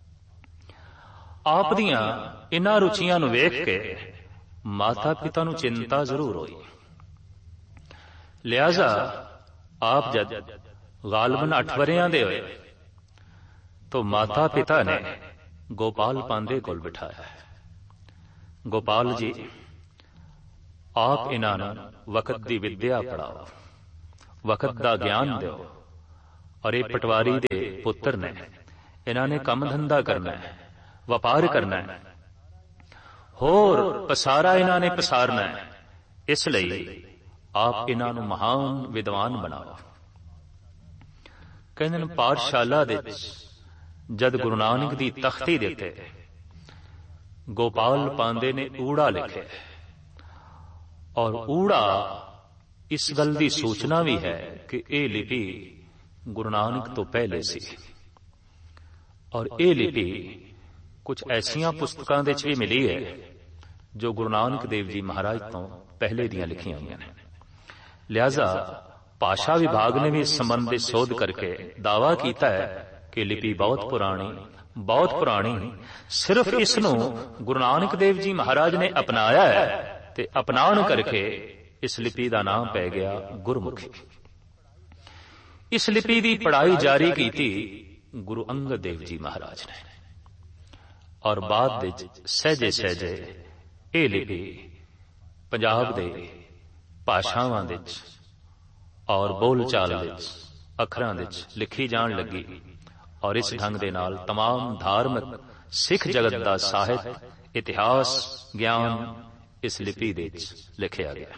ਆਪ ਦੀਆਂ ਇਨ੍ਹਾਂ ਰੁਚੀਆਂ ਨੂੰ ਵੇਖ ਕੇ ਮਾਤਾ ਪਿਤਾ ਨੂੰ ਚਿੰਤਾ ਜ਼ਰੂਰ ਹੋਈ। ਲਿਹਾਜ਼ਾ ਆਪ ਜਦ ਗਾਲਬਨ 8 ਵਰ੍ਹਿਆਂ ਦੇ ਹੋਏ ਤਾਂ ਮਾਤਾ ਪਿਤਾ ਨੇ ਗੋਪਾਲ ਪਾਂਦੇ ਕੋਲ ਬਿਠਾਇਆ। ਗੋਪਾਲ ਜੀ, ਆਪ ਇਹਨਾਂ ਨੂੰ ਵਕਤ ਦੀ ਵਿਦਿਆ ਪੜਾਓ, ਵਕਤ ਦਾ ਗਿਆਨ ਦਿਓ। ਔਰ ਇਹ ਪਟਵਾਰੀ ਦੇ ਪੁੱਤਰ ਨੇ, ਇਹਨਾਂ ਨੇ ਕੰਮ ਧੰਦਾ ਕਰਨਾ ਹੈ, ਵਪਾਰ ਕਰਨਾ ਹੈ, ਹੋਰ ਪਸਾਰਾ ਇਹਨਾਂ ਨੇ ਪਸਾਰਨਾ ਹੈ। ਇਸ ਲਈ ਆਪ ਇਹਨਾਂ ਨੂੰ ਮਹਾਨ ਵਿਦਵਾਨ ਬਣਾਓ। ਕਹਿੰਦੇ ਨੇ ਪਾਠਸ਼ਾਲਾ ਦੇ ਜਦ ਗੁਰੂ ਨਾਨਕ ਦੀ ਤਖਤੀ ਦੇ ਉੱਤੇ ਗੋਪਾਲ ਪਾਂਦੇ ਨੇ ਊੜਾ ਲਿਖਿਆ, ਔਰ ਊੜਾ ਇਸ ਗੱਲ ਦੀ ਸੂਚਨਾ ਵੀ ਹੈ ਕਿ ਇਹ ਲਿਪੀ ਗੁਰੂ ਨਾਨਕ ਤੋਂ ਪਹਿਲੇ ਸੀ। ਔਰ ਇਹ ਲਿਪੀ ਕੁਝ ਐਸੀਆਂ ਪੁਸਤਕਾਂ ਦੇ ਵਿੱਚ ਵੀ ਮਿਲੀ ਹੈ ਜੋ ਗੁਰੂ ਨਾਨਕ ਦੇਵ ਜੀ ਮਹਾਰਾਜ ਤੋਂ ਪਹਿਲੇ ਦੀਆਂ ਲਿਖੀਆਂ ਹੋਈਆਂ ਨੇ। ਲਿਹਾਜ਼ਾ ਭਾਸ਼ਾ ਵਿਭਾਗ ਨੇ ਵੀ ਇਸ ਸੰਬੰਧ ਵਿੱਚ ਸੋਧ ਕਰਕੇ ਦਾਅਵਾ ਕੀਤਾ ਹੈ ਕਿ ਲਿਪੀ ਬਹੁਤ ਪੁਰਾਣੀ, ਸਿਰਫ ਇਸ ਨੂੰ ਗੁਰੂ ਨਾਨਕ ਦੇਵ ਜੀ ਮਹਾਰਾਜ ਨੇ ਅਪਣਾਇਆ ਹੈ ਤੇ ਅਪਣਾਉਣ ਕਰਕੇ ਇਸ ਲਿਪੀ ਦਾ ਨਾਮ ਪੈ ਗਿਆ ਗੁਰਮੁਖੀ। ਇਸ ਲਿਪੀ ਦੀ ਪੜ੍ਹਾਈ ਜਾਰੀ ਕੀਤੀ ਗੁਰੂ ਅੰਗਦ ਦੇਵ ਜੀ ਮਹਾਰਾਜ ਨੇ, ਔਰ ਬਾਅਦ ਵਿੱਚ ਸਹਿਜੇ ਇਹ ਲਿਪੀ ਪੰਜਾਬ ਦੇ ਭਾਸ਼ਾਵਾਂ ਵਿੱਚ ਔਰ ਬੋਲਚਾਲ ਵਿੱਚ ਅੱਖਰਾਂ ਵਿੱਚ ਲਿਖੀ ਜਾਣ ਲੱਗੀ। ਔਰ ਇਸ ਢੰਗ ਦੇ ਨਾਲ तमाम ਧਾਰਮਿਕ ਸਿੱਖ ਜਗਤ ਦਾ ਸਾਹਿਤ, ਇਤਿਹਾਸ, ਗਿਆਨ ਇਸ ਲਿਪੀ ਦੇ ਵਿੱਚ ਲਿਖਿਆ ਗਿਆ।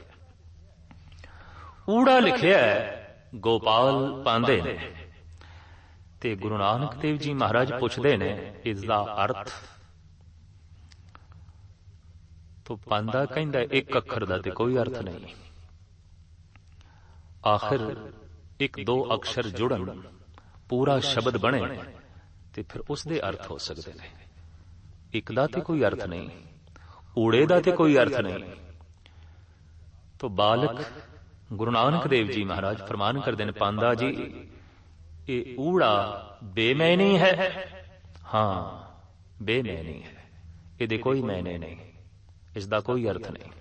ਊੜਾ ਲਿਖਿਆ ਗੋਪਾਲ ਪਾਂਦੇ ਨੇ, ਤੇ ਗੁਰੂ ਨਾਨਕ ਦੇਵ ਜੀ ਮਹਾਰਾਜ ਪੁੱਛਦੇ ਨੇ ਇਸ ਦਾ ਅਰਥ। ਤੋ ਪਾਂਦਾ ਕਹਿੰਦਾ ਇੱਕ ਅੱਖਰ ਦਾ ਤੇ ਕੋਈ ਅਰਥ ਨਹੀਂ, ਆਖਿਰ ਇੱਕ ਦੋ ਅਕਸ਼ਰ ਜੁੜਨ, ਪੂਰਾ ਸ਼ਬਦ ਬਣੇ ਤੇ ਫਿਰ ਉਸ ਦੇ ਅਰਥ ਹੋ ਸਕਦੇ ਨੇ। ਇੱਕ ਦਾ ਤੇ ਕੋਈ ਅਰਥ ਨਹੀਂ, ਊੜੇ ਦਾ ਤੇ ਕੋਈ ਅਰਥ ਨਹੀਂ। ਤੋ ਬਾਲਕ ਗੁਰੂ ਨਾਨਕ ਦੇਵ ਜੀ ਮਹਾਰਾਜ ਫਰਮਾਨ ਕਰਦੇ ਨੇ, ਪਾਂਦਾ ਜੀ ਇਹ ਊੜਾ ਬੇਮੈਨੀ ਹੈ। ਹਾਂ, ਬੇਮੈਨੀ ਹੈ, ਇਹਦੇ ਕੋਈ ਮੈਨੇ ਨਹੀਂ, ਇਸ ਦਾ ਕੋਈ ਅਰਥ ਨਹੀਂ।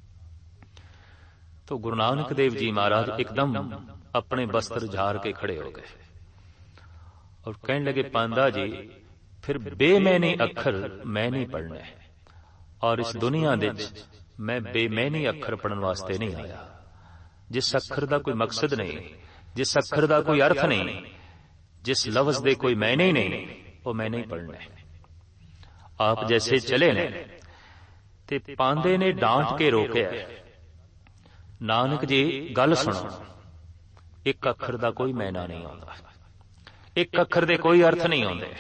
ਤੋ ਗੁਰੂ ਨਾਨਕ ਦੇਵ ਜੀ ਮਹਾਰਾਜ ਇੱਕਦਮ ਆਪਣੇ ਬਸਤਰ ਝਾੜ ਕੇ ਖੜੇ ਹੋ ਗਏ ਔਰ ਕਹਿਣ ਲਗੇ, ਪਾਂਦਾ ਜੀ ਫਿਰ ਬੇਮੈਨੀ ਅੱਖਰ ਮੈਂ ਨਹੀਂ ਪੜ੍ਹਨਾ, ਔਰ ਇਸ ਦੁਨੀਆ ਦੇ ਵਿੱਚ ਮੈਂ ਬੇਮੈਨੀ ਅੱਖਰ ਪੜ੍ਹਨ ਵਾਸਤੇ ਨਹੀਂ ਆਇਆ। ਜਿਸ ਅੱਖਰ ਦਾ ਕੋਈ ਮਕਸਦ ਨਹੀਂ, ਜਿਸ ਅੱਖਰ ਦਾ ਕੋਈ ਅਰਥ ਨਹੀਂ, ਜਿਸ ਲਫ਼ਜ਼ ਦੇ ਕੋਈ ਮੈਨੇ ਨਹੀਂ, ਉਹ ਮੈਂ ਨਹੀਂ ਪੜ੍ਹਨਾ। ਆਪ ਜੈਸੇ ਚਲੇ ਨੇ ਤੇ ਪਾਂਦੇ ਨੇ ਡਾਂਟ ਕੇ ਰੋਕਿਆ, ਨਾਨਕ ਜੀ ਗੱਲ ਸੁਣੋ, ਇੱਕ ਅੱਖਰ ਦਾ ਕੋਈ ਮੈਨਾ ਨਹੀਂ ਆਉਂਦਾ, ਇੱਕ ਅੱਖਰ ਦੇ ਕੋਈ ਅਰਥ ਨਹੀਂ ਆਉਂਦੇ।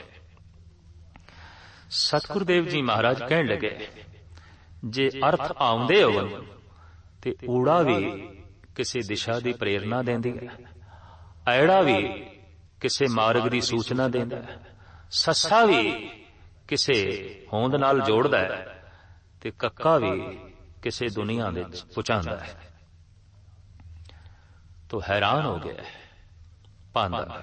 ਸਤਿਗੁਰੂ ਦੇਵ ਜੀ ਮਹਾਰਾਜ ਕਹਿਣ ਲੱਗੇ, ਜੇ ਅਰਥ ਆਉਂਦੇ ਹੋਣ ਤੇ ਊੜਾ ਵੀ ਕਿਸੇ ਦਿਸ਼ਾ ਦੀ ਪ੍ਰੇਰਨਾ ਦਿੰਦੀ ਹੈ, ਐੜਾ ਵੀ ਕਿਸੇ ਮਾਰਗ ਦੀ ਸੂਚਨਾ ਦਿੰਦਾ ਹੈ, ਸੱਸਾ ਵੀ ਕਿਸੇ ਹੋਂਦ ਨਾਲ ਜੋੜਦਾ ਹੈ, ਤੇ ਕੱਕਾ ਵੀ ਕਿਸੇ ਦੁਨੀਆ ਵਿੱਚ ਪਹੁੰਚਾਉਂਦਾ ਹੈ। ਤੋ ਹੈਰਾਨ ਹੋ ਗਿਆ ਪਾਂਦਾ,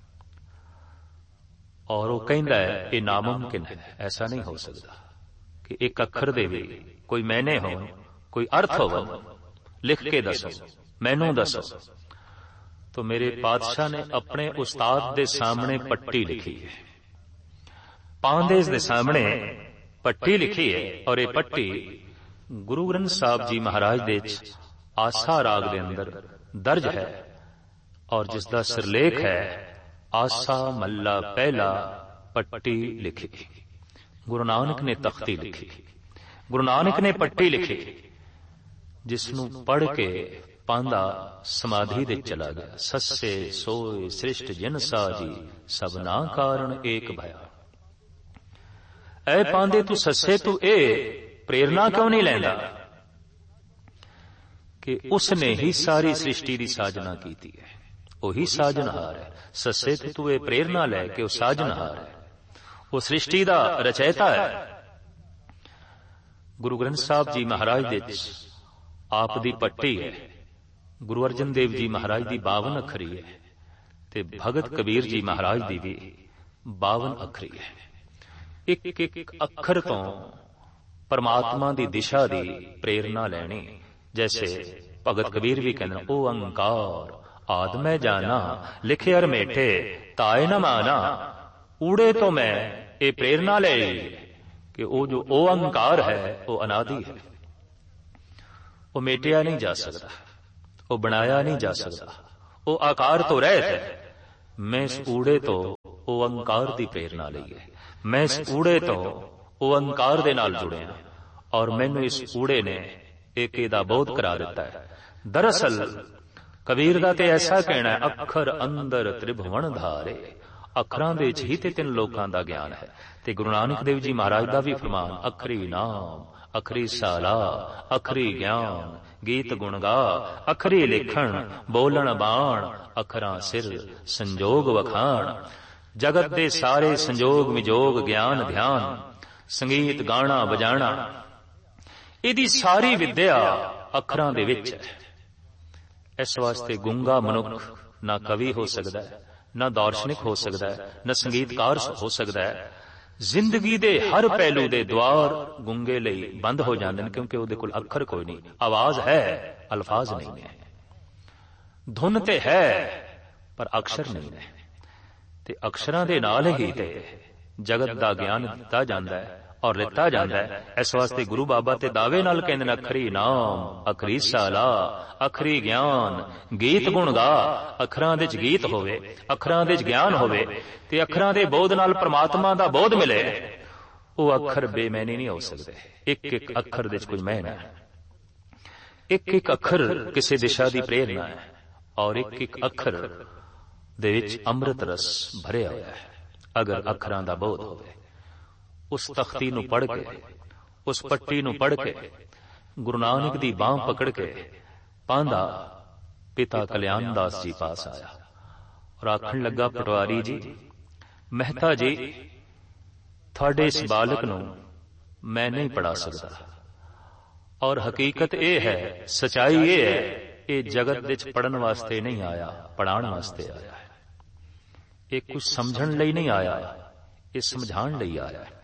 ਔਰ ਉਹ ਕਹਿੰਦਾ ਹੈ ਇਹ ਨਾਮੁਮਕਿਨ ਹੈ, ਐਸਾ ਨਹੀਂ ਹੋ ਸਕਦਾ ਕਿ ਇੱਕ ਅੱਖਰ ਦੇ ਵੀ ਕੋਈ ਮੈਨੇ ਹੋਣ, ਕੋਈ ਅਰਥ ਹੋਵੇ, ਲਿਖ ਕੇ ਦੱਸੋ, ਮੈਨੂੰ ਦੱਸੋ। ਤੋ ਮੇਰੇ ਪਾਤਸ਼ਾਹ ਨੇ ਆਪਣੇ ਉਸਤਾਦ ਦੇ ਸਾਹਮਣੇ ਪੱਟੀ ਲਿਖੀ ਹੈ, ਪਾਂਦੇ ਦੇ ਸਾਹਮਣੇ ਪੱਟੀ ਲਿਖੀ ਹੈ, ਔਰ ਇਹ ਪੱਟੀ ਗੁਰੂ ਗ੍ਰੰਥ ਸਾਹਿਬ ਜੀ ਮਹਾਰਾਜ ਦੇ ਆਸਾ ਰਾਗ ਦੇ ਅੰਦਰ ਦਰਜ ਹੈ, ਔਰ ਜਿਸ ਦਾ ਸਿਰਲੇਖ ਹੈ ਆਸਾ ਮੱਲਾ ਪਹਿਲਾ ਪੱਟੀ ਲਿਖੀ। ਗੁਰੂ ਨਾਨਕ ਨੇ ਤਖਤੀ ਲਿਖੀ, ਗੁਰੂ ਨਾਨਕ ਨੇ ਪੱਟੀ ਲਿਖੀ, ਜਿਸ ਨੂੰ ਪੜ੍ਹ ਕੇ ਪਾਂਦਾ ਸਮਾਧੀ ਦੇ ਚਲਾ ਗਿਆ। ਸੱਸੇ ਸੋਏ ਸ੍ਰਿਸ਼ਟ ਜਿਨ ਸਾਜੀ, ਸਭਨਾ ਕਾਰਨ ਏਕ ਭਇਆ। ਐ ਪਾਂਦੇ ਤੂੰ ਸੱਸੇ, ਤੂੰ ਇਹ ਪ੍ਰੇਰਨਾ ਕਿਉਂ ਨਹੀਂ ਲੈਂਦਾ ਕਿ ਉਸਨੇ ਹੀ ਸਾਰੀ ਸ੍ਰਿਸ਼ਟੀ ਦੀ ਸਾਜਨਾ ਕੀਤੀ ਹੈ, ਉਹੀ ਸਾਜਨਹਾਰ ਹੈ। ਸੱਸੇ ਤੇ ਤੂੰ ਇਹ ਪ੍ਰੇਰਨਾ ਲੈ ਕਿ ਉਹ ਸਾਜਨਹਾਰ ਹੈ, ਉਹ ਸ੍ਰਿਸ਼ਟੀ ਦਾ ਰਚੈਤਾ ਹੈ। ਗੁਰੂ ਗ੍ਰੰਥ ਸਾਹਿਬ ਜੀ ਮਹਾਰਾਜ ਦੇ ਆਪ ਦੀ ਪੱਟੀ ਹੈ, ਗੁਰੂ ਅਰਜਨ ਦੇਵ ਜੀ ਮਹਾਰਾਜ ਦੀ 52 ਅੱਖਰੀ ਹੈ, ਤੇ ਭਗਤ ਕਬੀਰ ਜੀ ਮਹਾਰਾਜ ਦੀ ਵੀ 52 ਅੱਖਰੀ ਹੈ। ਇੱਕ ਇੱਕ ਅੱਖਰ ਤੋਂ ਪਰਮਾਤਮਾ ਦੀ ਦਿਸ਼ਾ ਦੀ ਪ੍ਰੇਰਨਾ ਲੈਣੀ। ਜੈਸੇ ਭਗਤ ਕਬੀਰ ਵੀ ਕਹਿੰਦੇ, ਉਹ ਅੰਕਾਰ ਆਦ ਮੈਂ ਜਾਣਾ, ਲਿਖੇ ਅਰ ਮੇਠੇ ਤਾਏ ਨ ਮਾਨਾ। ਊੜੇ ਤੋਂ ਮੈਂ ਇਹ ਪ੍ਰੇਰਨਾ ਲੈ ਕਿ ਉਹ ਜੋ ਉਹ ਅੰਕਾਰ ਹੈ ਉਹ ਅਨਾਦਿ ਹੈ, ਉਹ ਮੇਟਿਆ ਨਹੀਂ ਜਾ ਸਕਦਾ, ਉਹ ਬਣਾਇਆ ਨਹੀਂ ਜਾ ਸਕਦਾ, ਉਹ ਆਕਾਰ ਤੋਂ ਰਹਿਤ ਹੈ। ਮੈਂ ਇਸ ਊੜੇ ਤੋਂ ਓਅੰਕਾਰ ਦੀ ਪ੍ਰੇਰਣਾ ਲਈ ਹੈ। ਮੈਂ ਇਸ ਊੜੇ ਤੋਂ ਓਅੰਕਾਰ ਦੇ ਨਾਲ ਜੁੜਿਆ ਔਰ ਮੈਨੂੰ ਇਸ ਊੜੇ ਨੇ ਏਕੇ ਦਾ ਬੋਧ ਕਰਾ ਦਿੱਤਾ ਹੈ। ਦਰਅਸਲ ਕਬੀਰ ਦਾ ਤੇ ਐਸਾ ਕਹਿਣਾ ਹੈ, ਅੱਖਰ ਅੰਦਰ ਤ੍ਰਿਭੁਵਨ ਧਾਰੇ। ਅੱਖਰਾਂ ਦੇ ਵਿੱਚ ਹੀ ਤੇ ਤਿੰਨ ਲੋਕਾਂ ਦਾ ਗਿਆਨ ਹੈ। ਤੇ ਗੁਰੂ ਨਾਨਕ ਦੇਵ ਜੀ ਮਹਾਰਾਜ ਦਾ ਵੀ ਫਰਮਾਨ, ਅਖਰੀ ਨਾਮ ਅਖਰੀ ਸਾਲਾ ਅਖਰੀ ਗਿਆਨ ਗੀਤ ਗੁਣ ਗਾ, ਅਖਰੀ ਲਿਖਣ ਬੋਲਣ ਬਾਣ, ਅੱਖਰਾਂ ਸਿਰ ਸੰਜੋਗ ਵਖਾਣ। ਜਗਤ ਦੇ ਸਾਰੇ ਸੰਜੋਗ ਵਿਜੋਗ ਗਿਆਨ ਧਿਆਨ, ਸੰਗੀਤ ਗਾਣਾ ਵਜਾਣਾ, ਇਹਦੀ ਸਾਰੀ ਵਿਦਿਆ ਅੱਖਰਾਂ ਦੇ ਵਿੱਚ ਹੈ। ਇਸ ਵਾਸਤੇ ਗੂੰਗਾ ਮਨੁੱਖ ਨਾ ਕਵੀ ਹੋ ਸਕਦਾ ਹੈ, ਨਾ ਦਾਰਸ਼ਨਿਕ ਹੋ ਸਕਦਾ ਹੈ, ਨਾ ਸੰਗੀਤਕਾਰ ਹੋ ਸਕਦਾ ਹੈ। ਜ਼ਿੰਦਗੀ ਦੇ ਹਰ ਪਹਿਲੂ ਦੇ ਦੁਆਰ ਗੂੰਗੇ ਲਈ ਬੰਦ ਹੋ ਜਾਂਦੇ ਨੇ, ਕਿਉਂਕਿ ਉਹਦੇ ਕੋਲ ਅੱਖਰ ਕੋਈ ਨਹੀਂ। ਆਵਾਜ਼ ਹੈ, ਅਲਫਾਜ਼ ਨਹੀਂ ਹੈ। ਧੁਨ ਤੇ ਹੈ ਪਰ ਅਕਸ਼ਰ ਨਹੀਂ ਹੈ। ਤੇ ਅਕਸ਼ਰਾਂ ਦੇ ਨਾਲ ਹੀ ਤੇ ਜਗਤ ਦਾ ਗਿਆਨ ਦਿੱਤਾ ਜਾਂਦਾ ਹੈ ਔਰ ਲਿੱਤਾ ਜਾਂਦਾ ਹੈ। ਇਸ ਵਾਸਤੇ ਗੁਰੂ ਬਾਬਾ ਤੇ ਦਾਅਵੇ ਨਾਲ ਕਹਿੰਦੇ ਨੇ, ਅਖਰੀ ਨਾਮ ਅਖਰੀ ਸਾਲਾ ਅਖਰੀ ਗਿਆਨ ਗੀਤ ਗੁਣ ਗਾ। ਅੱਖਰਾਂ ਦੇ ਵਿੱਚ ਗੀਤ ਹੋਵੇ, ਅੱਖਰਾਂ ਦੇ ਵਿੱਚ ਗਿਆਨ ਹੋਵੇ ਤੇ ਅੱਖਰਾਂ ਦੇ ਬੋਧ ਨਾਲ ਪ੍ਰਮਾਤਮਾ ਦਾ ਬੋਧ ਮਿਲੇ, ਉਹ ਅੱਖਰ ਬੇਮੈਨੀ ਨਹੀਂ ਹੋ ਸਕਦੇ। ਇੱਕ ਇੱਕ ਅੱਖਰ ਦੇ ਵਿੱਚ ਕੋਈ ਮੈਨਾ ਹੈ। ਇੱਕ ਇੱਕ ਅੱਖਰ ਕਿਸੇ ਦਿਸ਼ਾ ਦੀ ਪ੍ਰੇਰਨਾ ਹੈ ਔਰ ਇੱਕ ਇੱਕ ਅੱਖਰ ਦੇ ਵਿੱਚ ਅੰਮ੍ਰਿਤ ਰਸ ਭਰਿਆ ਹੋਇਆ ਹੈ। ਅਗਰ ਅੱਖਰਾਂ ਦਾ ਬੋਧ ਹੋਵੇ, ਉਸ ਤਖਤੀ ਨੂੰ ਪੜ੍ਹ ਕੇ, ਉਸ ਪੱਟੀ ਨੂੰ ਪੜ੍ਹ ਕੇ, ਗੁਰੂ ਨਾਨਕ ਦੀ ਬਾਂਹ ਪਕੜ ਕੇ ਪਾਂਦਾ ਪਿਤਾ ਕਲਿਆਣ ਦਾਸ ਜੀ ਪਾਸ ਆਇਆ ਔਰ ਆਖਣ ਲੱਗਾ, ਪਟਵਾਰੀ ਜੀ, ਮਹਿਤਾ ਜੀ, ਤੁਹਾਡੇ ਇਸ ਬਾਲਕ ਨੂੰ ਮੈਂ ਨਹੀਂ ਪੜ੍ਹਾ ਸਕਦਾ ਔਰ ਹਕੀਕਤ ਇਹ ਹੈ, ਸਚਾਈ ਇਹ ਹੈ, ਇਹ ਜਗਤ ਵਿੱਚ ਪੜ੍ਹਨ ਵਾਸਤੇ ਨਹੀਂ ਆਇਆ, ਪੜ੍ਹਾਉਣ ਵਾਸਤੇ ਆਇਆ ਹੈ। ਇਹ ਕੁਝ ਸਮਝਣ ਲਈ ਨਹੀਂ ਆਇਆ, ਇਹ ਸਮਝਾਉਣ ਲਈ ਆਇਆ ਹੈ।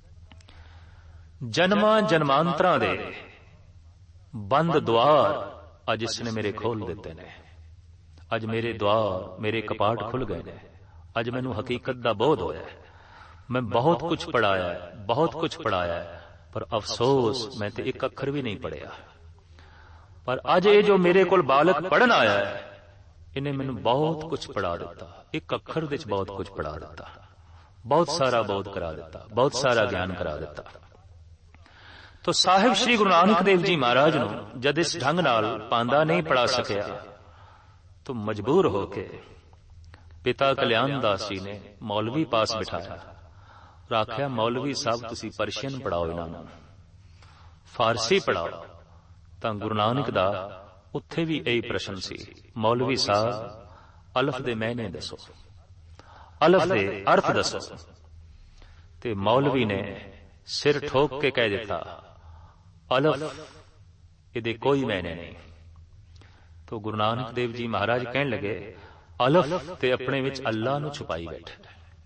ਜਨਮਾਂ ਜਨਮਾਂਤਰਾਂ ਦੇ ਬੰਦ ਦੁਆਰ ਅੱਜ ਇਸਨੇ ਮੇਰੇ ਖੋਲ ਦਿੱਤੇ ਨੇ। ਅੱਜ ਮੇਰੇ ਦੁਆਰ, ਮੇਰੇ ਕਪਾਟ ਖੁੱਲ ਗਏ ਨੇ। ਅੱਜ ਮੈਨੂੰ ਹਕੀਕਤ ਦਾ ਬੋਧ ਹੋਇਆ ਹੈ। ਮੈਂ ਬਹੁਤ ਕੁਝ ਪੜ੍ਹਾਇਆ ਹੈ, ਬਹੁਤ ਕੁਝ ਪੜ੍ਹਾਇਆ ਹੈ, ਪਰ ਅਫਸੋਸ ਮੈਂ ਤੇ ਇੱਕ ਅੱਖਰ ਵੀ ਨਹੀਂ ਪੜ੍ਹਿਆ। ਪਰ ਅੱਜ ਇਹ ਜੋ ਮੇਰੇ ਕੋਲ ਬਾਲਕ ਪੜ੍ਹਨ ਆਇਆ ਹੈ, ਇਹਨੇ ਮੈਨੂੰ ਬਹੁਤ ਕੁਝ ਪੜ੍ਹਾ ਦਿੱਤਾ। ਇੱਕ ਅੱਖਰ ਦੇ ਵਿੱਚ ਬਹੁਤ ਕੁਝ ਪੜ੍ਹਾ ਦਿੱਤਾ, ਬਹੁਤ ਸਾਰਾ ਬੋਧ ਕਰਾ ਦਿੱਤਾ, ਬਹੁਤ ਸਾਰਾ ਗਿਆਨ ਕਰਾ ਦਿੱਤਾ। ਤੋ ਸਾਹਿਬ ਸ੍ਰੀ ਗੁਰੂ ਨਾਨਕ ਦੇਵ ਜੀ ਮਹਾਰਾਜ ਨੂੰ ਜਦ ਇਸ ਢੰਗ ਨਾਲ ਪਾਂਦਾ ਨਹੀਂ ਪੜਾ ਸਕਿਆ, ਤੋ ਮਜਬੂਰ ਹੋ ਕੇ ਪਿਤਾ ਕਲਿਆਣ ਦਾਸ ਜੀ ਨੇ ਮੌਲਵੀ ਪਾਸ ਬਿਠਾਇਆ। ਆਖਿਆ, ਮੌਲਵੀ ਸਾਹਿਬ ਤੁਸੀਂ ਪਰਸ਼ੀਅਨ ਪੜਾਓ, ਇਹਨਾਂ ਨੂੰ ਫਾਰਸੀ ਪੜਾਓ। ਤਾਂ ਗੁਰੂ ਨਾਨਕ ਦਾ ਉੱਥੇ ਵੀ ਇਹੀ ਪ੍ਰਸ਼ਨ ਸੀ, ਮੌਲਵੀ ਸਾਹਿਬ ਅਲਫ ਦੇ ਮਾਇਨੇ ਦੱਸੋ, ਅਲਫ ਦੇ ਅਰਥ ਦੱਸੋ। ਤੇ ਮੌਲਵੀ ਨੇ ਸਿਰ ਠੋਕ ਕੇ ਕਹਿ ਦਿੱਤਾ, ਅਲਫ ਇਹਦੇ ਕੋਈ ਮਾਇਨੇ ਨਹੀਂ। ਤੋ ਗੁਰੂ ਨਾਨਕ ਦੇਵ ਜੀ ਮਹਾਰਾਜ ਕਹਿਣ ਲੱਗੇ, ਅਲਫ ਤੇ ਆਪਣੇ ਵਿੱਚ ਅੱਲਾ ਨੂੰ ਛੁਪਾਈ ਬੈਠਾ।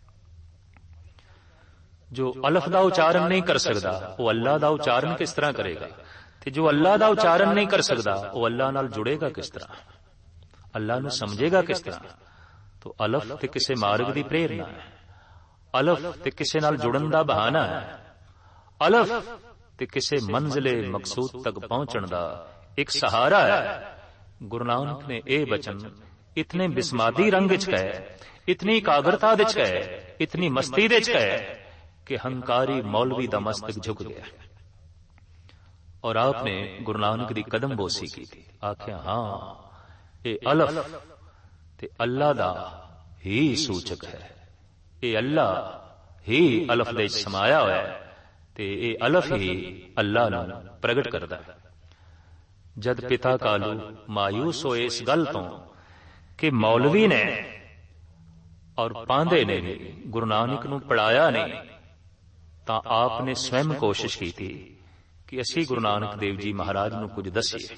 ਜੋ ਅਲਫ ਦਾ ਉਚਾਰਨ ਨਹੀਂ ਕਰ ਸਕਦਾ, ਉਹ ਅੱਲਾ ਦਾ ਉਚਾਰਨ ਕਿਸ ਤਰ੍ਹਾਂ ਕਰੇਗਾ? ਤੇ ਜੋ ਅੱਲਾ ਦਾ ਉਚਾਰਨ ਨਹੀਂ ਕਰ ਸਕਦਾ, ਉਹ ਅੱਲਾ ਨਾਲ ਜੁੜੇਗਾ ਕਿਸ ਤਰ੍ਹਾਂ? ਅੱਲਾ ਨੂੰ ਸਮਝੇਗਾ ਕਿਸ ਤਰ੍ਹਾਂ? ਤੋ ਅਲਫ ਤੇ ਕਿਸੇ ਮਾਰਗ ਦੀ ਪ੍ਰੇਰਨਾ ਹੈ, ਅਲਫ ਤੇ ਕਿਸੇ ਨਾਲ ਜੁੜਨ ਦਾ ਬਹਾਨਾ ਹੈ, ਅਲਫ ਤੇ ਕਿਸੇ ਮੰਜ਼ਿਲੇ ਮਕਸੂਦ ਤੱਕ ਪਹੁੰਚਣ ਦਾ ਇੱਕ ਸਹਾਰਾ ਹੈ। ਗੁਰੂ ਨਾਨਕ ਨੇ ਇਹ ਬਚਨ ਇਤਨੇ ਬਿਸਮਾਦੀ ਰੰਗ ਵਿੱਚ ਕਹੇ, ਇਤਨੀ ਇਕਾਗਰਤਾ ਵਿੱਚ ਕਹੇ, ਇਤਨੀ ਮਸਤੀ ਵਿੱਚ ਕਹੇ ਕਿ ਹੰਕਾਰੀ ਮੌਲਵੀ ਦਾ ਮਸਤਕ ਝੁਕ ਗਿਆ। ਔਰ ਆਪਨੇ ਗੁਰੂ ਨਾਨਕ ਦੀ ਕਦਮ ਬੋਸੀ ਕੀਤੀ। ਆਖਿਆ, ਹਾਂ, ਇਹ ਅਲਫ ਤੇ ਅੱਲਾ ਦਾ ਹੀ ਸੂਚਕ ਹੈ। ਇਹ ਅੱਲਾ ਹੀ ਅਲਫ ਦੇ ਵਿੱਚ ਸਮਾਇਆ ਹੋਇਆ ਹੈ ਤੇ ਇਹ ਅਲਫ ਹੀ ਅੱਲਾ ਨੂੰ ਪ੍ਰਗਟ ਕਰਦਾ ਹੈ। ਜਦ ਪਿਤਾ ਕਾਲੂ ਮਾਯੂਸ ਹੋਏ ਇਸ ਗੱਲ ਤੋਂ ਕਿ ਮੌਲਵੀ ਨੇ ਔਰ ਪਾਂਦੇ ਨੇ ਗੁਰੂ ਨਾਨਕ ਨੂੰ ਪੜਾਇਆ ਨਹੀਂ, ਤਾਂ ਆਪ ਨੇ ਸਵੈਮ ਕੋਸ਼ਿਸ਼ ਕੀਤੀ ਕਿ ਅਸੀਂ ਗੁਰੂ ਨਾਨਕ ਦੇਵ ਜੀ ਮਹਾਰਾਜ ਨੂੰ ਕੁਝ ਦਸੀਏ।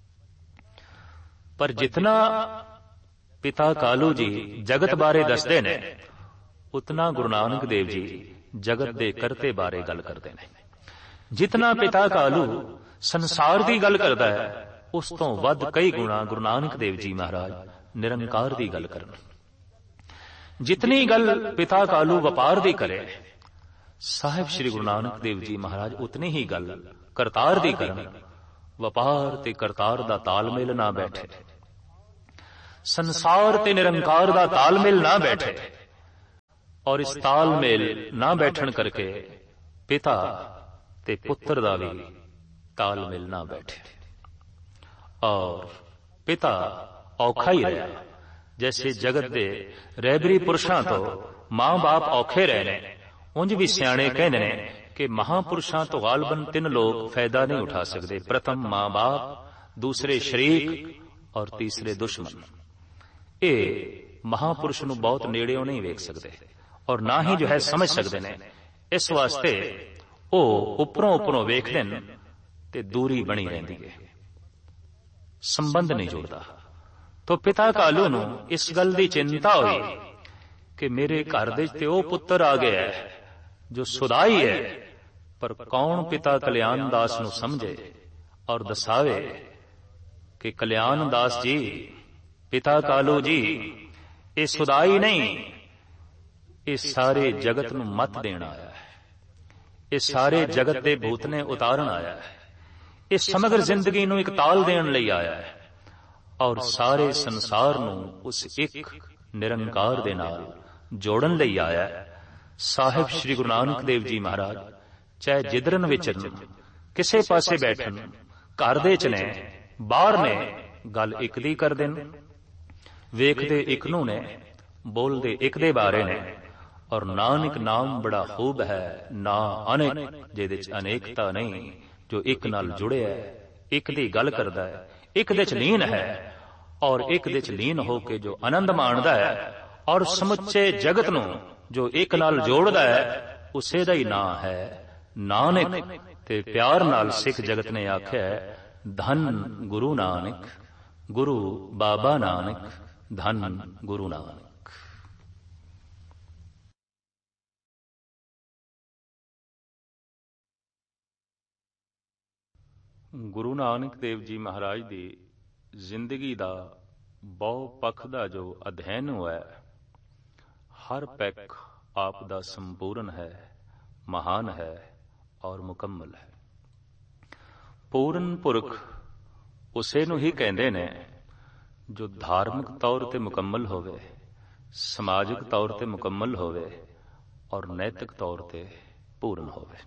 ਪਰ ਜਿਤਨਾ ਪਿਤਾ ਕਾਲੂ ਜੀ ਜਗਤ ਬਾਰੇ ਦੱਸਦੇ ਨੇ, ਉਤਨਾ ਗੁਰੂ ਨਾਨਕ ਦੇਵ ਜੀ ਜਗਤ ਦੇ ਕਰਤੇ ਬਾਰੇ ਗੱਲ ਕਰਦੇ ਨੇ। ਜਿਤਨਾ ਪਿਤਾ ਕਾਲੂ ਸੰਸਾਰ ਦੀ ਗੱਲ ਕਰਦਾ ਹੈ, ਉਸ ਤੋਂ ਵੱਧ ਕਈ ਗੁਣਾ ਗੁਰੂ ਨਾਨਕ ਦੇਵ ਜੀ ਮਹਾਰਾਜ ਨਿਰੰਕਾਰ ਦੀ ਗੱਲ ਕਰਨ। ਜਿਤਨੀ ਗੱਲ ਪਿਤਾ ਕਾਲੂ ਵਪਾਰ ਦੀ ਕਰੇ, ਸਾਹਿਬ ਸ੍ਰੀ ਗੁਰੂ ਨਾਨਕ ਦੇਵ ਜੀ ਮਹਾਰਾਜ ਉਤਨੀ ਹੀ ਗੱਲ ਕਰਤਾਰ ਦੀ ਕਰਨ। ਵਪਾਰ ਤੇ ਕਰਤਾਰ ਦਾ ਤਾਲਮੇਲ ਨਾ ਬੈਠੇ। ਸੰਸਾਰ ਤੇ ਨਿਰੰਕਾਰ ਦਾ ਤਾਲਮੇਲ ਨਾ ਬੈਠੇ, ਔਰ ਇਸ ਤਾਲਮੇਲ ਨਾ ਬੈਠਣ ਕਰਕੇ ਪਿਤਾ ਤੇ ਪੁੱਤਰ ਦਾ ਵੀ ਤਾਲਮੇਲ ਨਾ ਬੈਠੇ, ਔਰ ਪਿਤਾ ਔਖਾ ਹੀ ਰਿਹਾ। ਜੈਸੇ ਜਗਤ ਦੇ ਰਹਿਬਰੀ ਪੁਰਸ਼ਾਂ ਤੋਂ ਮਾਂ-ਬਾਪ ਔਖੇ ਰਹੇ ਨੇ, ਉਂਝ ਵੀ ਸਿਆਣੇ ਕਹਿੰਦੇ ਨੇ ਕਿ ਮਹਾਂਪੁਰਸ਼ਾਂ ਤੋਂ ਗਾਲਬਨ 3 ਲੋਕ ਫਾਇਦਾ ਨਹੀਂ ਉਠਾ ਸਕਦੇ। ਪ੍ਰਥਮ ਮਾਂ-ਬਾਪ, ਦੂਸਰੇ ਸ਼ਰੀਕ ਔਰ ਤੀਸਰੇ ਦੁਸ਼ਮਣ। ਇਹ ਮਹਾਂਪੁਰਸ਼ ਨੂੰ ਬਹੁਤ ਨੇੜਿਓਂ ਨਹੀਂ ਵੇਖ ਸਕਦੇ ਔਰ ਨਾ ਹੀ ਜੋ ਹੈ ਸਮਝ ਸਕਦੇ ਨੇ। ਇਸ ਵਾਸਤੇ ਉਹ ਉੱਪਰੋਂ ਵੇਖਦੇ ਨੇ ਤੇ ਦੂਰੀ ਬਣੀ ਰਹਿੰਦੀ ਹੈ, ਸੰਬੰਧ ਨਹੀਂ ਜੁੜਦਾ। ਤੋ ਪਿਤਾ ਕਾਲੂ ਨੂੰ ਇਸ ਗੱਲ ਦੀ ਚਿੰਤਾ ਹੋਈ ਕਿ ਮੇਰੇ ਘਰ ਦੇ ਤੇ ਉਹ ਪੁੱਤਰ ਆ ਗਿਆ ਜੋ ਸੁਦਾਈ ਹੈ, ਪਰ ਕੌਣ ਪਿਤਾ ਕਲਿਆਣ ਦਾਸ ਨੂੰ ਸਮਝੇ ਔਰ ਦਸਾਵੇ ਕਿ ਕਲਿਆਣ ਦਾਸ ਜੀ, ਪਿਤਾ ਕਾਲੂ ਜੀ, ਇਹ ਸੁਦਾਈ ਨਹੀਂ, ਇਹ ਸਾਰੇ ਜਗਤ ਨੂੰ ਮਤ ਦੇਣ ਆਇਆ ਹੈ, ਇਹ ਸਾਰੇ ਜਗਤ ਦੇ ਭੂਤ ਨੇ ਉਤਾਰਨ ਆਇਆ ਹੈ, ਇਹ ਸਮਗਰ ਜ਼ਿੰਦਗੀ ਨੂੰ ਇੱਕ ਤਾਲ ਦੇਣ ਲਈ ਆਇਆ ਹੈ ਔਰ ਸਾਰੇ ਸੰਸਾਰ ਨੂੰ ਉਸ ਇੱਕ ਨਿਰੰਕਾਰ ਦੇ ਨਾਲ ਜੋੜਨ ਲਈ ਆਇਆ ਹੈ। ਸਾਹਿਬ ਸ੍ਰੀ ਗੁਰੂ ਨਾਨਕ ਦੇਵ ਜੀ ਮਹਾਰਾਜ ਚਾਹੇ ਜਿੱਧਰਨ ਵਿਚਰਨ, ਕਿਸੇ ਪਾਸੇ ਬੈਠਣ, ਘਰ ਦੇ ਚ ਨੇ, ਬਾਹਰ ਨੇ, ਗੱਲ ਇੱਕ ਦੀ ਕਰਦੇ ਨੇ, ਵੇਖਦੇ ਇੱਕ ਨੂੰ ਨੇ, ਬੋਲਦੇ ਇੱਕ ਦੇ ਬਾਰੇ ਨੇ। ਔਰ ਨਾਨਕ ਨਾਮ ਬੜਾ ਖੂਬ ਹੈ, ਨਾ ਅਨੇਕ, ਜਿਹਦੇ ਚ ਅਨੇਕਤਾ ਨਹੀਂ, ਜੋ ਇੱਕ ਨਾਲ ਜੁੜਿਆ ਹੈ, ਇੱਕ ਦੀ ਗੱਲ ਕਰਦਾ ਹੈ, ਇੱਕ ਦੇ ਚ ਲੀਨ ਹੈ ਔਰ ਇੱਕ ਦੇ ਚ ਲੀਨ ਹੋ ਕੇ ਜੋ ਆਨੰਦ ਮਾਣਦਾ ਹੈ ਔਰ ਸਮੁੱਚੇ ਜਗਤ ਨੂੰ ਜੋ ਇੱਕ ਨਾਲ ਜੋੜਦਾ ਹੈ, ਉਸੇ ਦਾ ਹੀ ਨਾਂ ਹੈ ਨਾਨਕ। ਤੇ ਪਿਆਰ ਨਾਲ ਸਿੱਖ ਜਗਤ ਨੇ ਆਖਿਆ, ਧੰਨ ਗੁਰੂ ਨਾਨਕ, ਗੁਰੂ ਬਾਬਾ ਨਾਨਕ, ਧੰਨ ਗੁਰੂ ਨਾਨਕ। ਗੁਰੂ ਨਾਨਕ ਦੇਵ ਜੀ ਮਹਾਰਾਜ ਦੀ ਜ਼ਿੰਦਗੀ ਦਾ ਬਹੁ ਪੱਖ ਦਾ ਜੋ ਅਧਿਐਨ ਹੋਇਆ, ਹਰ ਪੱਖ ਆਪ ਦਾ ਸੰਪੂਰਨ ਹੈ, ਮਹਾਨ ਹੈ ਔਰ ਮੁਕੰਮਲ ਹੈ। ਪੂਰਨ ਪੁਰਖ ਉਸੇ ਨੂੰ ਹੀ ਕਹਿੰਦੇ ਨੇ ਜੋ ਧਾਰਮਿਕ ਤੌਰ ਤੇ ਮੁਕੰਮਲ ਹੋਵੇ, ਸਮਾਜਿਕ ਤੌਰ ਤੇ ਮੁਕੰਮਲ ਹੋਵੇ ਔਰ ਨੈਤਿਕ ਤੌਰ ਤੇ ਪੂਰਨ ਹੋਵੇ।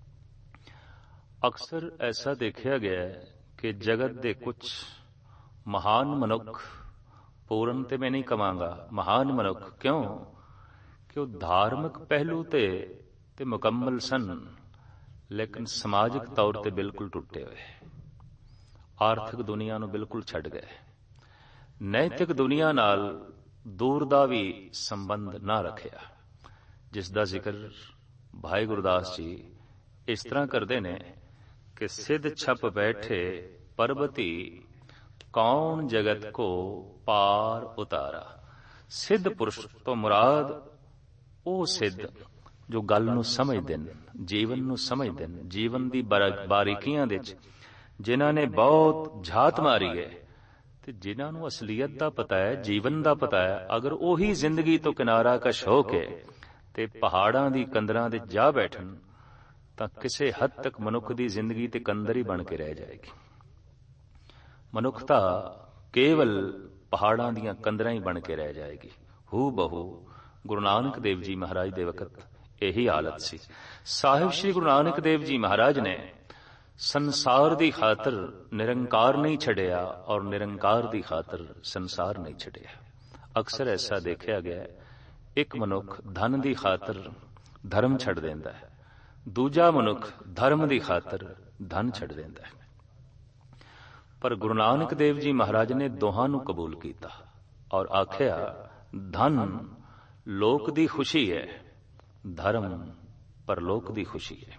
ਅਕਸਰ ਐਸਾ ਦੇਖਿਆ ਗਿਆ ਹੈ ਕਿ ਜਗਤ ਦੇ ਕੁਝ ਮਹਾਨ ਮਨੁੱਖ, ਪੂਰਨ ਤੇ ਮੈਂ ਨਹੀਂ ਕਵਾਂਗਾ, ਮਹਾਨ ਮਨੁੱਖ, ਕਿਉਂ ਕਿ ਉਹ ਧਾਰਮਿਕ ਪਹਿਲੂ ਤੇ ਮੁਕੰਮਲ ਸਨ, ਲੇਕਿਨ ਸਮਾਜਿਕ ਤੌਰ ਤੇ ਬਿਲਕੁਲ ਟੁੱਟੇ ਹੋਏ, ਆਰਥਿਕ ਦੁਨੀਆ ਨੂੰ ਬਿਲਕੁਲ ਛੱਡ ਗਏ, ਨੈਤਿਕ ਦੁਨੀਆ ਨਾਲ ਦੂਰ ਦਾ ਵੀ ਸੰਬੰਧ ਨਾ ਰੱਖਿਆ, ਜਿਸ ਦਾ ਜ਼ਿਕਰ ਭਾਈ ਗੁਰਦਾਸ ਜੀ ਇਸ ਤਰ੍ਹਾਂ ਕਰਦੇ ਨੇ ਕਿ ਸਿੱਧ ਛਪ ਬੈਠੇ ਪਰਬਤੀ, ਕੌਣ ਜਗਤ ਕੋ ਪਾਰ ਉਤਾਰਾ। ਸਿੱਧ ਪੁਰਸ਼ ਤੋਂ ਮੁਰਾਦ ਉਹ ਸਿੱਧ ਜੋ ਗੱਲ ਨੂੰ ਸਮਝਦੇ ਨੇ, ਜੀਵਨ ਨੂੰ ਸਮਝਦੇ ਨੇ, ਜੀਵਨ ਦੀ ਬਾਰੀਕੀਆਂ ਦੇ ਵਿੱਚ ਜਿਨ੍ਹਾਂ ਨੇ ਬਹੁਤ ਝਾਤ ਮਾਰੀ ਹੈ ਤੇ ਜਿਨ੍ਹਾਂ ਨੂੰ ਅਸਲੀਅਤ ਦਾ ਪਤਾ ਹੈ, ਜੀਵਨ ਦਾ ਪਤਾ ਹੈ। ਅਗਰ ਉਹੀ ਜ਼ਿੰਦਗੀ ਤੋਂ ਕਿਨਾਰਾ ਕਸ਼ ਹੋ ਕੇ ਤੇ ਪਹਾੜਾਂ ਦੀ ਕੰਦਰਾਂ ਦੇ ਜਾ ਬੈਠਣ ਤਾਂ ਕਿਸੇ ਹੱਦ ਤੱਕ ਮਨੁੱਖ ਦੀ ਜ਼ਿੰਦਗੀ ਤੇ ਕੰਦਰ ਹੀ ਬਣ ਕੇ ਰਹਿ ਜਾਏਗੀ। ਮਨੁੱਖਤਾ ਕੇਵਲ ਪਹਾੜਾਂ ਦੀਆਂ ਕੰਦਰਾਂ ਹੀ ਬਣ ਕੇ ਰਹਿ ਜਾਏਗੀ। ਹੂ ਬਹੂ ਗੁਰੂ ਨਾਨਕ ਦੇਵ ਜੀ ਮਹਾਰਾਜ ਦੇ ਵਕਤ ਇਹੀ ਹਾਲਤ ਸੀ। ਸਾਹਿਬ ਸ੍ਰੀ ਗੁਰੂ ਨਾਨਕ ਦੇਵ ਜੀ ਮਹਾਰਾਜ ਨੇ ਸੰਸਾਰ ਦੀ ਖਾਤਰ ਨਿਰੰਕਾਰ ਨਹੀਂ ਛੱਡਿਆ ਔਰ ਨਿਰੰਕਾਰ ਦੀ ਖਾਤਰ ਸੰਸਾਰ ਨਹੀਂ ਛੱਡਿਆ। ਅਕਸਰ ਐਸਾ ਦੇਖਿਆ ਗਿਆ, ਇੱਕ ਮਨੁੱਖ ਧਨ ਦੀ ਖਾਤਰ ਧਰਮ ਛੱਡ ਦਿੰਦਾ ਹੈ, ਦੂਜਾ ਮਨੁੱਖ ਧਰਮ ਦੀ ਖਾਤਰ ਧਨ ਛੱਡ ਦਿੰਦਾ ਹੈ। ਪਰ ਗੁਰੂ ਨਾਨਕ ਦੇਵ ਜੀ ਮਹਾਰਾਜ ਨੇ ਦੋਹਾਂ ਨੂੰ ਕਬੂਲ ਕੀਤਾ ਔਰ ਆਖਿਆ, ਧਨ ਲੋਕ ਦੀ ਖੁਸ਼ੀ ਹੈ, ਧਰਮ ਪਰਲੋਕ ਦੀ ਖੁਸ਼ੀ ਹੈ।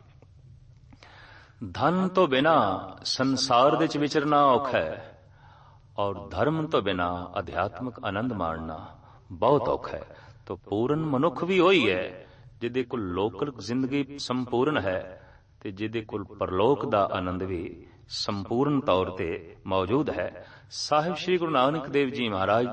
ਧਨ ਤੋਂ ਬਿਨਾ ਸੰਸਾਰ ਦੇ ਵਿੱਚ ਵਿਚਰਨਾ ਔਖਾ ਹੈ ਔਰ ਧਰਮ ਤੋਂ ਬਿਨਾ ਅਧਿਆਤਮਿਕ ਆਨੰਦ ਮਾਣਨਾ ਬਹੁਤ ਔਖਾ ਹੈ। ਤਾਂ ਪੂਰਨ ਮਨੁੱਖ ਵੀ ਉਹੀ ਹੈ ਜਿਹਦੇ ਕੋਲ ਲੋਕਲ ਜ਼ਿੰਦਗੀ ਸੰਪੂਰਨ ਹੈ ਤੇ ਜਿਹਦੇ ਕੋਲ ਪਰਲੋਕ ਦਾ ਆਨੰਦ ਵੀ ਸੰਪੂਰਨ ਤੌਰ ਤੇ ਮੌਜੂਦ ਹੈ। ਸਾਹਿਬ ਸ੍ਰੀ ਗੁਰੂ ਨਾਨਕ ਦੇਵ ਜੀ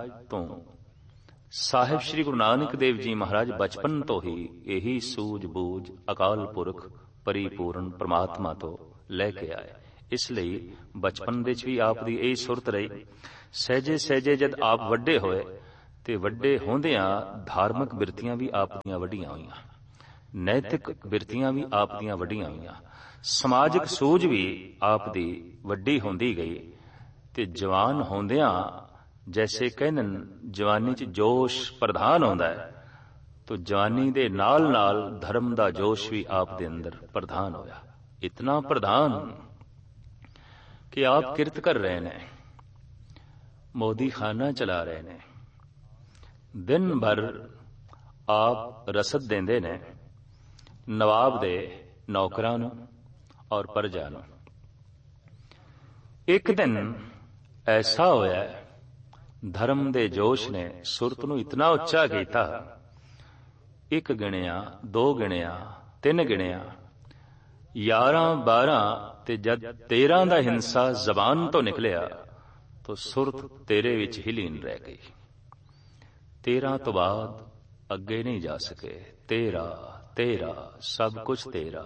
ਮਹਾਰਾਜ ਬਚਪਨ ਤੋਂ ਹੀ ਇਹੀ ਸੂਝ ਬੂਝ ਅਕਾਲ ਪੁਰਖ ਪਰਿਪੂਰਨ ਪ੍ਰਮਾਤਮਾ ਤੋਂ ਲੈ ਕੇ ਆਏ। ਇਸ ਲਈ ਬਚਪਨ ਵਿੱਚ ਵੀ ਆਪ ਦੀ ਇਹ ਸੁਰਤ ਰਹੀ। ਸਹਿਜੇ ਸਹਿਜੇ ਜਦ ਆਪ ਵੱਡੇ ਹੋਏ ਤੇ ਵੱਡੇ ਹੁੰਦਿਆਂ ਧਾਰਮਿਕ ਬਿਰਤੀਆਂ ਵੀ ਆਪ ਦੀਆਂ ਵੱਡੀਆਂ ਹੋਈਆਂ, ਨੈਤਿਕ ਬਿਰਤੀਆਂ ਵੀ ਆਪ ਦੀਆਂ ਵੱਡੀਆਂ ਹੋਈਆਂ, ਸਮਾਜਿਕ ਸੂਝ ਵੀ ਆਪ ਦੀ ਵੱਡੀ ਹੁੰਦੀ ਗਈ। ਤੇ ਜਵਾਨ ਹੁੰਦਿਆਂ ਜੈਸੇ ਕਹਿੰਨ ਜਵਾਨੀ 'ਚ ਜੋਸ਼ ਪ੍ਰਧਾਨ ਹੁੰਦਾ ਹੈ, ਤੋ ਜਵਾਨੀ ਦੇ ਨਾਲ ਨਾਲ ਧਰਮ ਦਾ ਜੋਸ਼ ਵੀ ਆਪ ਦੇ ਅੰਦਰ ਪ੍ਰਧਾਨ ਹੋਇਆ। ਇਤਨਾ ਪ੍ਰਧਾਨ ਕਿ ਆਪ ਕਿਰਤ ਕਰ ਰਹੇ ਨੇ, ਮੋਦੀ ਖਾਨਾ ਚਲਾ ਰਹੇ ਨੇ, ਦਿਨ ਭਰ ਆਪ ਰਸਦ ਦਿੰਦੇ ਨੇ ਨਵਾਬ ਦੇ ਨੌਕਰਾਂ ਨੂੰ ਔਰ ਪ੍ਰਜਾ ਨੂੰ। ਇੱਕ ਦਿਨ ਐਸਾ ਹੋਇਆ, ਧਰਮ ਦੇ ਜੋਸ਼ ਨੇ ਸੁਰਤ ਨੂੰ ਇਤਨਾ ਉੱਚਾ ਕੀਤਾ, 1 ਗਿਣਿਆ, 2 ਗਿਣਿਆ, 3 ਗਿਣਿਆ, 11, 12 ਤੇ ਜਦ 13 ਦਾ ਹਿੰਸਾ ਜ਼ਬਾਨ ਤੋਂ ਨਿਕਲਿਆ ਤਾਂ ਸੁਰਤ ਤੇਰੇ ਵਿੱਚ ਹੀ ਲੀਨ ਰਹਿ ਗਈ। 13 ਤੋਂ ਬਾਅਦ ਅੱਗੇ ਨਹੀਂ ਜਾ ਸਕੇ। 13 ਸਭ ਕੁਝ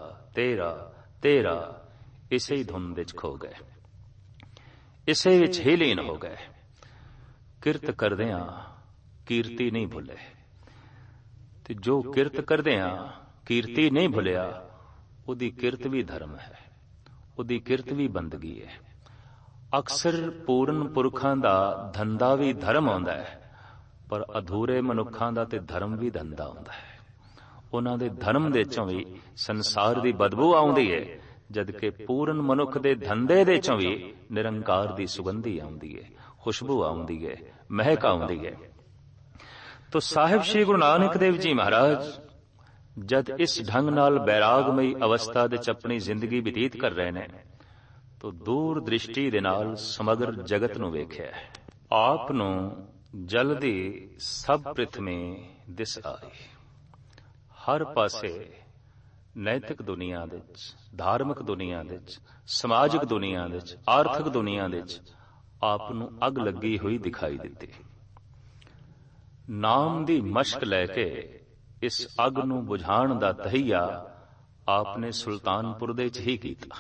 13 ਇਸੇ ਹੀ ਧੁਨ ਵਿੱਚ ਖੋ ਗਏ, ਇਸੇ ਵਿੱਚ ਹੀ ਲੀਨ ਹੋ ਗਏ। ਕਿਰਤ ਕਰਦਿਆਂ ਕੀਰਤੀ ਨਹੀਂ ਭੁੱਲੇ, ਤੇ ਜੋ ਕਿਰਤ ਕਰਦਿਆਂ ਕੀਰਤੀ ਨਹੀਂ ਭੁੱਲਿਆ, ਉਹਦੀ ਕਿਰਤ ਵੀ ਧਰਮ ਹੈ, ਉਹਦੀ ਕਿਰਤ ਵੀ ਬੰਦਗੀ ਹੈ। ਅਕਸਰ ਪੂਰਨ ਪੁਰਖਾਂ ਦਾ ਧੰਦਾ ਵੀ ਧਰਮ ਆਉਂਦਾ ਹੈ, ਪਰ ਅਧੂਰੇ ਮਨੁੱਖਾਂ ਦਾ ਤੇ ਧਰਮ ਵੀ ਧੰਦਾ ਹੁੰਦਾ ਹੈ। ਉਹਨਾਂ ਦੇ ਧਰਮ ਦੇ ਚੋਂ ਵੀ ਸੰਸਾਰ ਦੀ ਬਦਬੂ ਆਉਂਦੀ ਹੈ, ਜਦਕਿ ਪੂਰਨ ਮਨੁੱਖ ਦੇ ਧੰਦੇ ਦੇ ਚੋਂ ਵੀ ਨਿਰੰਕਾਰ ਦੀ ਸੁਗੰਧੀ ਆਉਂਦੀ ਹੈ, ਖੁਸ਼ਬੂ ਆਉਂਦੀ ਹੈ, ਮਹਿਕ ਆਉਂਦੀ ਹੈ। ਤੋ ਸਾਹਿਬ ਸ਼੍ਰੀ ਗੁਰੂ ਨਾਨਕ ਦੇਵ ਜੀ ਮਹਾਰਾਜ ਜਦ ਇਸ ਢੰਗ ਨਾਲ ਬੈਰਾਗਮਈ ਅਵਸਥਾ ਵਿੱਚ ਆਪਣੀ ਜ਼ਿੰਦਗੀ ਬਤੀਤ ਕਰ ਰਹੇ ਨੇ, ਤੋ ਦੂਰ ਦ੍ਰਿਸ਼ਟੀ ਦੇ ਨਾਲ ਸਮਗਰ ਜਗਤ ਨੂੰ ਵੇਖਿਆ। ਆਪ ਨੂੰ ਜਲਦੀ ਸਭ ਪ੍ਰਿਥਵੀ ਦਿਸ ਆਈ। ਹਰ ਪਾਸੇ ਨੈਤਿਕ ਦੁਨੀਆ ਵਿੱਚ, ਧਾਰਮਿਕ ਦੁਨੀਆ ਵਿੱਚ, ਸਮਾਜਿਕ ਦੁਨੀਆ ਵਿੱਚ, ਆਰਥਿਕ ਦੁਨੀਆ ਵਿੱਚ ਆਪ ਨੂੰ ਅੱਗ ਲੱਗੀ ਹੋਈ ਦਿਖਾਈ ਦਿੱਤੀ। ਨਾਮ ਦੀ ਮਸ਼ਕ ਲੈ ਕੇ ਇਸ ਅੱਗ ਨੂੰ ਬੁਝਾਉਣ ਦਾ ਤਹੀਆ ਆਪ ਨੇ ਸੁਲਤਾਨਪੁਰ ਦੇ 'ਚ ਹੀ ਕੀਤਾ।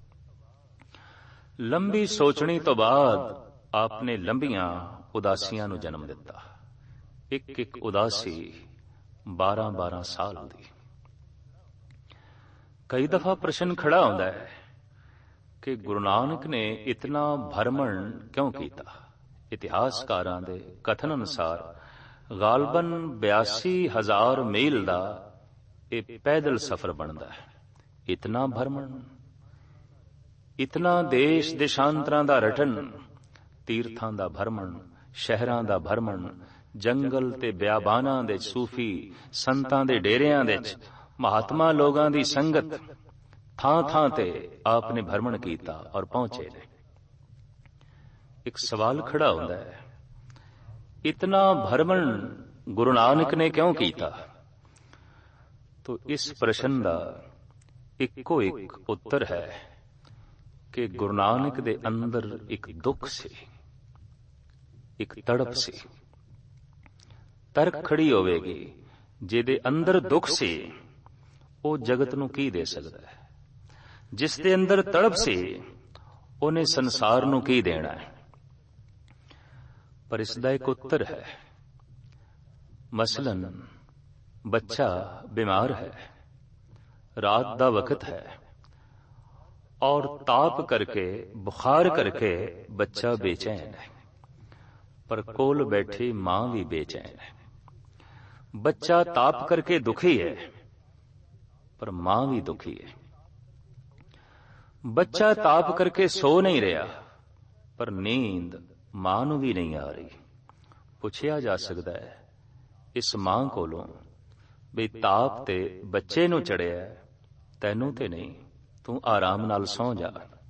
ਲੰਬੀ ਸੋਚਣੀ ਤੋਂ ਬਾਅਦ ਆਪ ਨੇ ਲੰਬੀਆਂ ਉਦਾਸੀਆਂ ਨੂੰ ਜਨਮ ਦਿੱਤਾ। ਇੱਕ ਉਦਾਸੀ 12 ਸਾਲ ਦੀ। ਕਈ ਦਫਾ ਪ੍ਰਸ਼ਨ ਖੜਾ ਹੁੰਦਾ ਹੈ ਕਿ ਗੁਰੂ ਨਾਨਕ ਨੇ ਇਤਨਾ ਭਰਮਣ ਕਿਉਂ ਕੀਤਾ। ਇਤਿਹਾਸਕਾਰਾਂ ਦੇ ਕਥਨ ਅਨੁਸਾਰ ਗਾਲਬਨ 82,000 ਮੀਲ ਦਾ ਇਹ ਪੈਦਲ ਸਫ਼ਰ ਬਣਦਾ ਹੈ। ਇਤਨਾ ਭਰਮਣ, ਇਤਨਾ ਦੇਸ਼ ਦੇਸ਼ਾਂਤਰਾਂ ਦਾ ਰਟਨ, ਤੀਰਥਾਂ ਦਾ ਭਰਮਣ, ਸ਼ਹਿਰਾਂ ਦਾ ਭਰਮਣ, ਜੰਗਲ ਤੇ ਬਿਆਬਾਨਾਂ ਦੇ ਸੂਫੀ ਸੰਤਾਂ ਦੇ ਡੇਰਿਆਂ ਵਿੱਚ ਮਹਾਤਮਾ ਲੋਕਾਂ ਦੀ ਸੰਗਤ, ਥਾਂ ਥਾਂ ਤੇ ਆਪ ਨੇ ਭਰਮਣ ਕੀਤਾ ਔਰ ਪਹੁੰਚੇ ਨੇ। ਇੱਕ ਸਵਾਲ ਖੜਾ ਹੁੰਦਾ ਹੈ, ਇਤਨਾ ਭਰਮਣ ਗੁਰੂ ਨਾਨਕ ਨੇ ਕਿਉਂ ਕੀਤਾ? ਤੋ ਇਸ ਪ੍ਰਸ਼ਨ ਦਾ ਇੱਕੋ ਇੱਕ ਉੱਤਰ ਹੈ ਕਿ ਗੁਰੂ ਨਾਨਕ ਦੇ ਅੰਦਰ ਇੱਕ ਦੁੱਖ ਸੀ, ਇੱਕ ਤੜਪ ਸੀ। ਤਰਕ ਖੜੀ ਹੋਵੇਗੀ, ਜਿਹਦੇ ਅੰਦਰ ਦੁੱਖ ਸੀ ਉਹ ਜਗਤ ਨੂੰ ਕੀ ਦੇ ਸਕਦਾ ਹੈ? ਜਿਸ ਦੇ ਅੰਦਰ ਤੜਪ ਸੀ ਉਹਨੇ ਸੰਸਾਰ ਨੂੰ ਕੀ ਦੇਣਾ ਹੈ? ਪਰ ਇਸ ਦਾ ਇੱਕ ਉੱਤਰ ਹੈ। ਮਸਲਨ ਬੱਚਾ ਬਿਮਾਰ ਹੈ, ਰਾਤ ਦਾ ਵਕਤ ਹੈ और ताप करके, बुखार करके बच्चा बेचैन है, पर कोल बैठी मां भी बेचैन है। बच्चा ताप करके दुखी है, पर मां भी दुखी है। बच्चा ताप करके सो नहीं रहा, पर नींद मां नूं भी नहीं आ रही। पुछया जा सकता है इस मां कोलों भी ताप ते बच्चे नूं चढ़िया, तैनूं ते नहीं, तू आराम नाल सौ जा।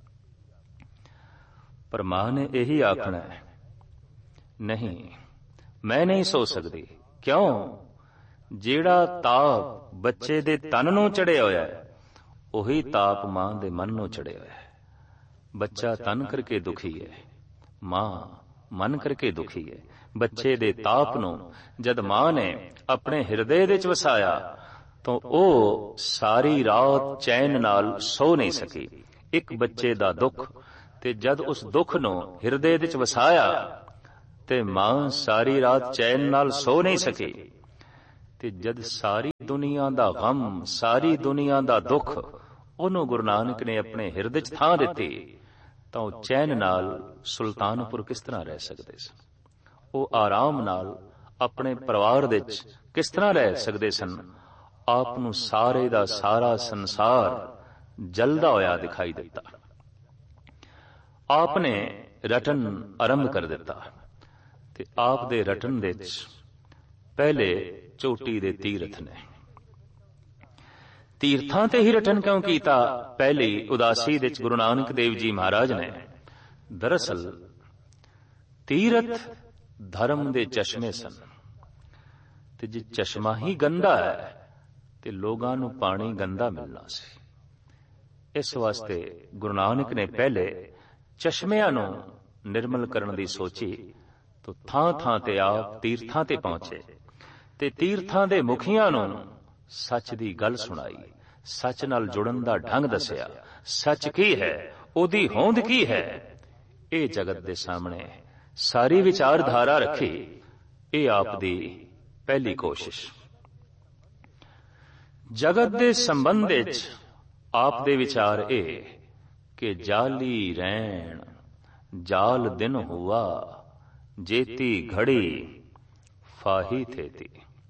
पर मां ने यही आखना है, नहीं मैं नहीं सो सकती। क्यों? जेड़ा ताप बच्चे दे तन नूं चढ़िया होया है, उही ताप मां दे मन नूं चढ़िया होया है। बच्चा तन करके दुखी है, मां मन करके दुखी है। बच्चे दे ताप नूं जद मां ने अपने हिरदे विच वसाया तो ਉਹ ਸਾਰੀ ਰਾਤ ਚੈਨ ਨਾਲ ਸੋ ਨਹੀਂ ਸਕੀ। ਇੱਕ ਬੱਚੇ ਦਾ ਦੁੱਖ, ਤੇ ਜਦ ਉਸ ਦੁੱਖ ਨੂੰ ਹਿਰਦੇ ਵਿੱਚ ਵਸਾਇਆ ਤੇ ਮਾਂ ਸਾਰੀ ਰਾਤ ਚੈਨ ਨਾਲ ਸੋ ਨਹੀਂ ਸਕੀ। ਤੇ ਜਦ ਸਾਰੀ ਦੁਨੀਆ ਦਾ ਗਮ, ਸਾਰੀ ਦੁਨੀਆ ਦਾ ਦੁੱਖ ਉਹਨੂੰ ਗੁਰੂ ਨਾਨਕ ਨੇ ਆਪਣੇ ਹਿਰਦੇ 'ਚ ਥਾਂ ਦਿੱਤੀ, ਤਾਂ ਉਹ ਚੈਨ ਨਾਲ ਸੁਲਤਾਨਪੁਰ ਕਿਸ ਤਰ੍ਹਾਂ ਰਹਿ ਸਕਦੇ ਸਨ? ਉਹ ਆਰਾਮ ਨਾਲ ਆਪਣੇ ਪਰਿਵਾਰ ਵਿੱਚ ਕਿਸ ਤਰ੍ਹਾਂ ਰਹਿ ਸਕਦੇ ਸਨ? ਆਪ ਨੂੰ ਸਾਰੇ ਦਾ ਸਾਰਾ ਸੰਸਾਰ ਜਲਦਾ ਹੋਇਆ ਦਿਖਾਈ ਦਿੱਤਾ। ਆਪ ਨੇ ਰਟਨ ਆਰੰਭ ਕਰ ਦਿੱਤਾ ਤੇ ਆਪ ਦੇ ਰਟਨ ਵਿੱਚ ਪਹਿਲੇ ਚੋਟੀ ਦੇ ਤੀਰਥ ਨੇ। ਤੀਰਥਾਂ ਤੇ ਹੀ ਰਟਨ ਕਿਉਂ ਕੀਤਾ? ਪਹਿਲੀ ਉਦਾਸੀ ਵਿੱਚ ਗੁਰੂ ਨਾਨਕ ਦੇਵ ਜੀ ਮਹਾਰਾਜ ਨੇ ਦਰਅਸਲ ਤੀਰਥ ਧਰਮ ਦੇ ਚਸ਼ਮੇ ਸਨ, ਤੇ ਜੇ ਚਸ਼ਮਾ ਹੀ ਗੰਦਾ ਹੈ ਤੇ ਲੋਕਾਂ ਨੂੰ ਪਾਣੀ ਗੰਦਾ ਮਿਲਣਾ ਸੀ। ਇਸ ਵਾਸਤੇ ਗੁਰੂ ਨਾਨਕ ਨੇ ਪਹਿਲੇ ਚਸ਼ਮਿਆਂ ਨੂੰ ਨਿਰਮਲ ਕਰਨ ਦੀ ਸੋਚੀ, ਤਾਂ ਥਾਂ ਥਾਂ ਤੇ ਆਪ ਤੀਰਥਾਂ ਤੇ ਪਹੁੰਚੇ ਤੇ ਤੀਰਥਾਂ ਦੇ ਮੁਖੀਆਂ ਨੂੰ ਸੱਚ ਦੀ ਗੱਲ ਸੁਣਾਈ, ਸੱਚ ਨਾਲ ਜੁੜਨ ਦਾ ਢੰਗ ਦੱਸਿਆ। ਸੱਚ ਕੀ ਹੈ, ਉਹਦੀ ਹੋਂਦ ਕੀ ਹੈ, ਇਹ ਜਗਤ ਦੇ ਸਾਹਮਣੇ ਸਾਰੀ ਵਿਚਾਰਧਾਰਾ ਰੱਖੀ। ਇਹ ਆਪ ਦੀ ਪਹਿਲੀ ਕੋਸ਼ਿਸ਼। ਜਗਤ ਦੇ ਸੰਬੰਧ ਵਿੱਚ ਆਪ ਦੇ ਵਿਚਾਰ ਇਹ ਕਿ ਜਾਲੀ ਰਹਿਣ ਜਾਲ ਦਿਨ ਹੁਆ, ਜੇਤੀ ਘੜੀ ਫਾਹੀ ਥੇਤੀ।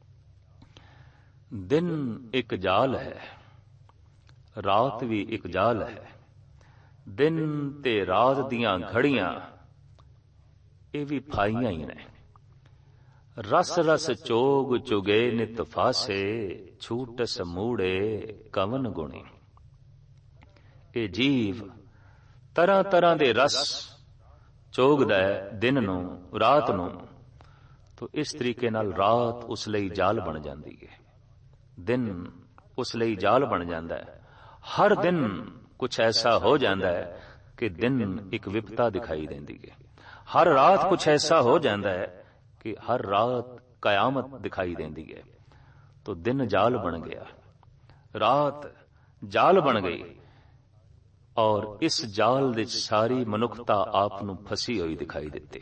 ਦਿਨ ਇੱਕ ਜਾਲ ਹੈ, ਰਾਤ ਵੀ ਇੱਕ ਜਾਲ ਹੈ। ਦਿਨ ਤੇ ਰਾਤ ਦੀਆਂ ਘੜੀਆਂ ਇਹ ਵੀ ਫਾਈਆਂ ਹੀ ਨੇ। ਰਸ ਰਸ ਚੋਗ ਚੁਗੇ ਨਿਤ ਫਾਸੇ, ਛੂਟਸ ਮੂੜੇ ਕਵਨ ਗੁਣੀ। ਇਹ ਜੀਵ ਤਰ੍ਹਾਂ ਤਰ੍ਹਾਂ ਦੇ ਰਸ ਚੋਗਦਾ ਹੈ ਦਿਨ ਨੂੰ, ਰਾਤ ਨੂੰ, ਤਾਂ ਇਸ ਤਰੀਕੇ ਨਾਲ ਰਾਤ ਉਸ ਲਈ ਜਾਲ ਬਣ ਜਾਂਦੀ ਹੈ, ਦਿਨ ਉਸ ਲਈ ਜਾਲ ਬਣ ਜਾਂਦਾ ਹੈ। ਹਰ ਦਿਨ ਕੁਛ ਐਸਾ ਹੋ ਜਾਂਦਾ ਹੈ ਕਿ ਦਿਨ ਇੱਕ ਵਿਪਤਾ ਦਿਖਾਈ ਦਿੰਦੀ ਹੈ। ਹਰ ਰਾਤ ਕੁਛ ਐਸਾ ਹੋ ਜਾਂਦਾ ਹੈ ਕਿ ਹਰ ਰਾਤ ਕयामत ਦਿਖਾਈ ਦਿੰਦੀ ਹੈ। तो दिन जाल बन गया, रात जाल बन गई और इस जाल विच सारी मनुखता आप नूं फसी हुई दिखाई दिती।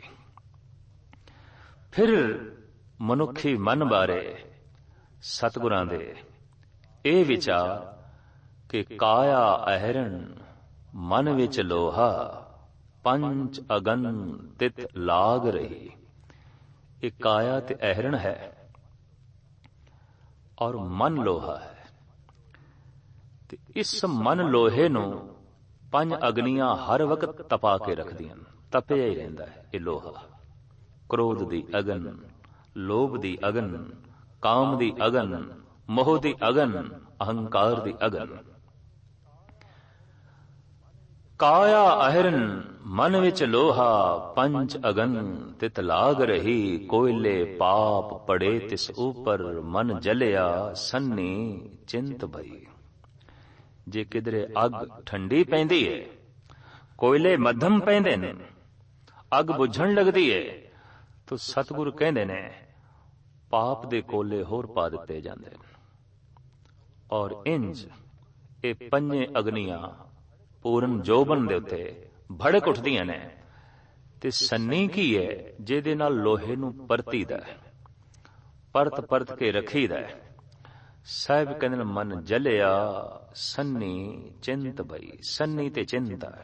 फिर मनुखी मन बारे सतगुरां दे ਇਹ विचार कि काया अहरण मन विच लोहा, पंच अगन तित लाग रही। एक काया ते अहरण है और मन लोहा है। ते इस मन लोहे नूं पंज अग्नियां हर वक्त तपा के रखदियां, तपिया ही रहिंदा है ये लोहा। क्रोध दी अगन, लोभ दी अगन, काम दी अगन, मोह दी अगन, अहंकार दी अगन। काया अहरन मन विच लोहा, पंच अगन तित लाग रही। कोयले पाप पड़े तिस ऊपर, मन जलिया सन्नी चिंत भई। जे किधरे अग ठंडी पैंदी है, कोयले मध्यम पैंदे ने, अग बुझण लगदी है, तो सतगुरु कहंदे ने पाप दे कोले होर पा दिते जांदे ने। और इंज ये पंजे अग्नियां पूर्ण जोबन दे उत्ते भड़क उठदियां ने। ते सन्नी की है जिहदे नाल लोहे नूं परतीदा है, परत परत के रखीदा है। साहिब कहंदे मन जलिया सन्नी चिंत भई। सन्नी ते चिंता है,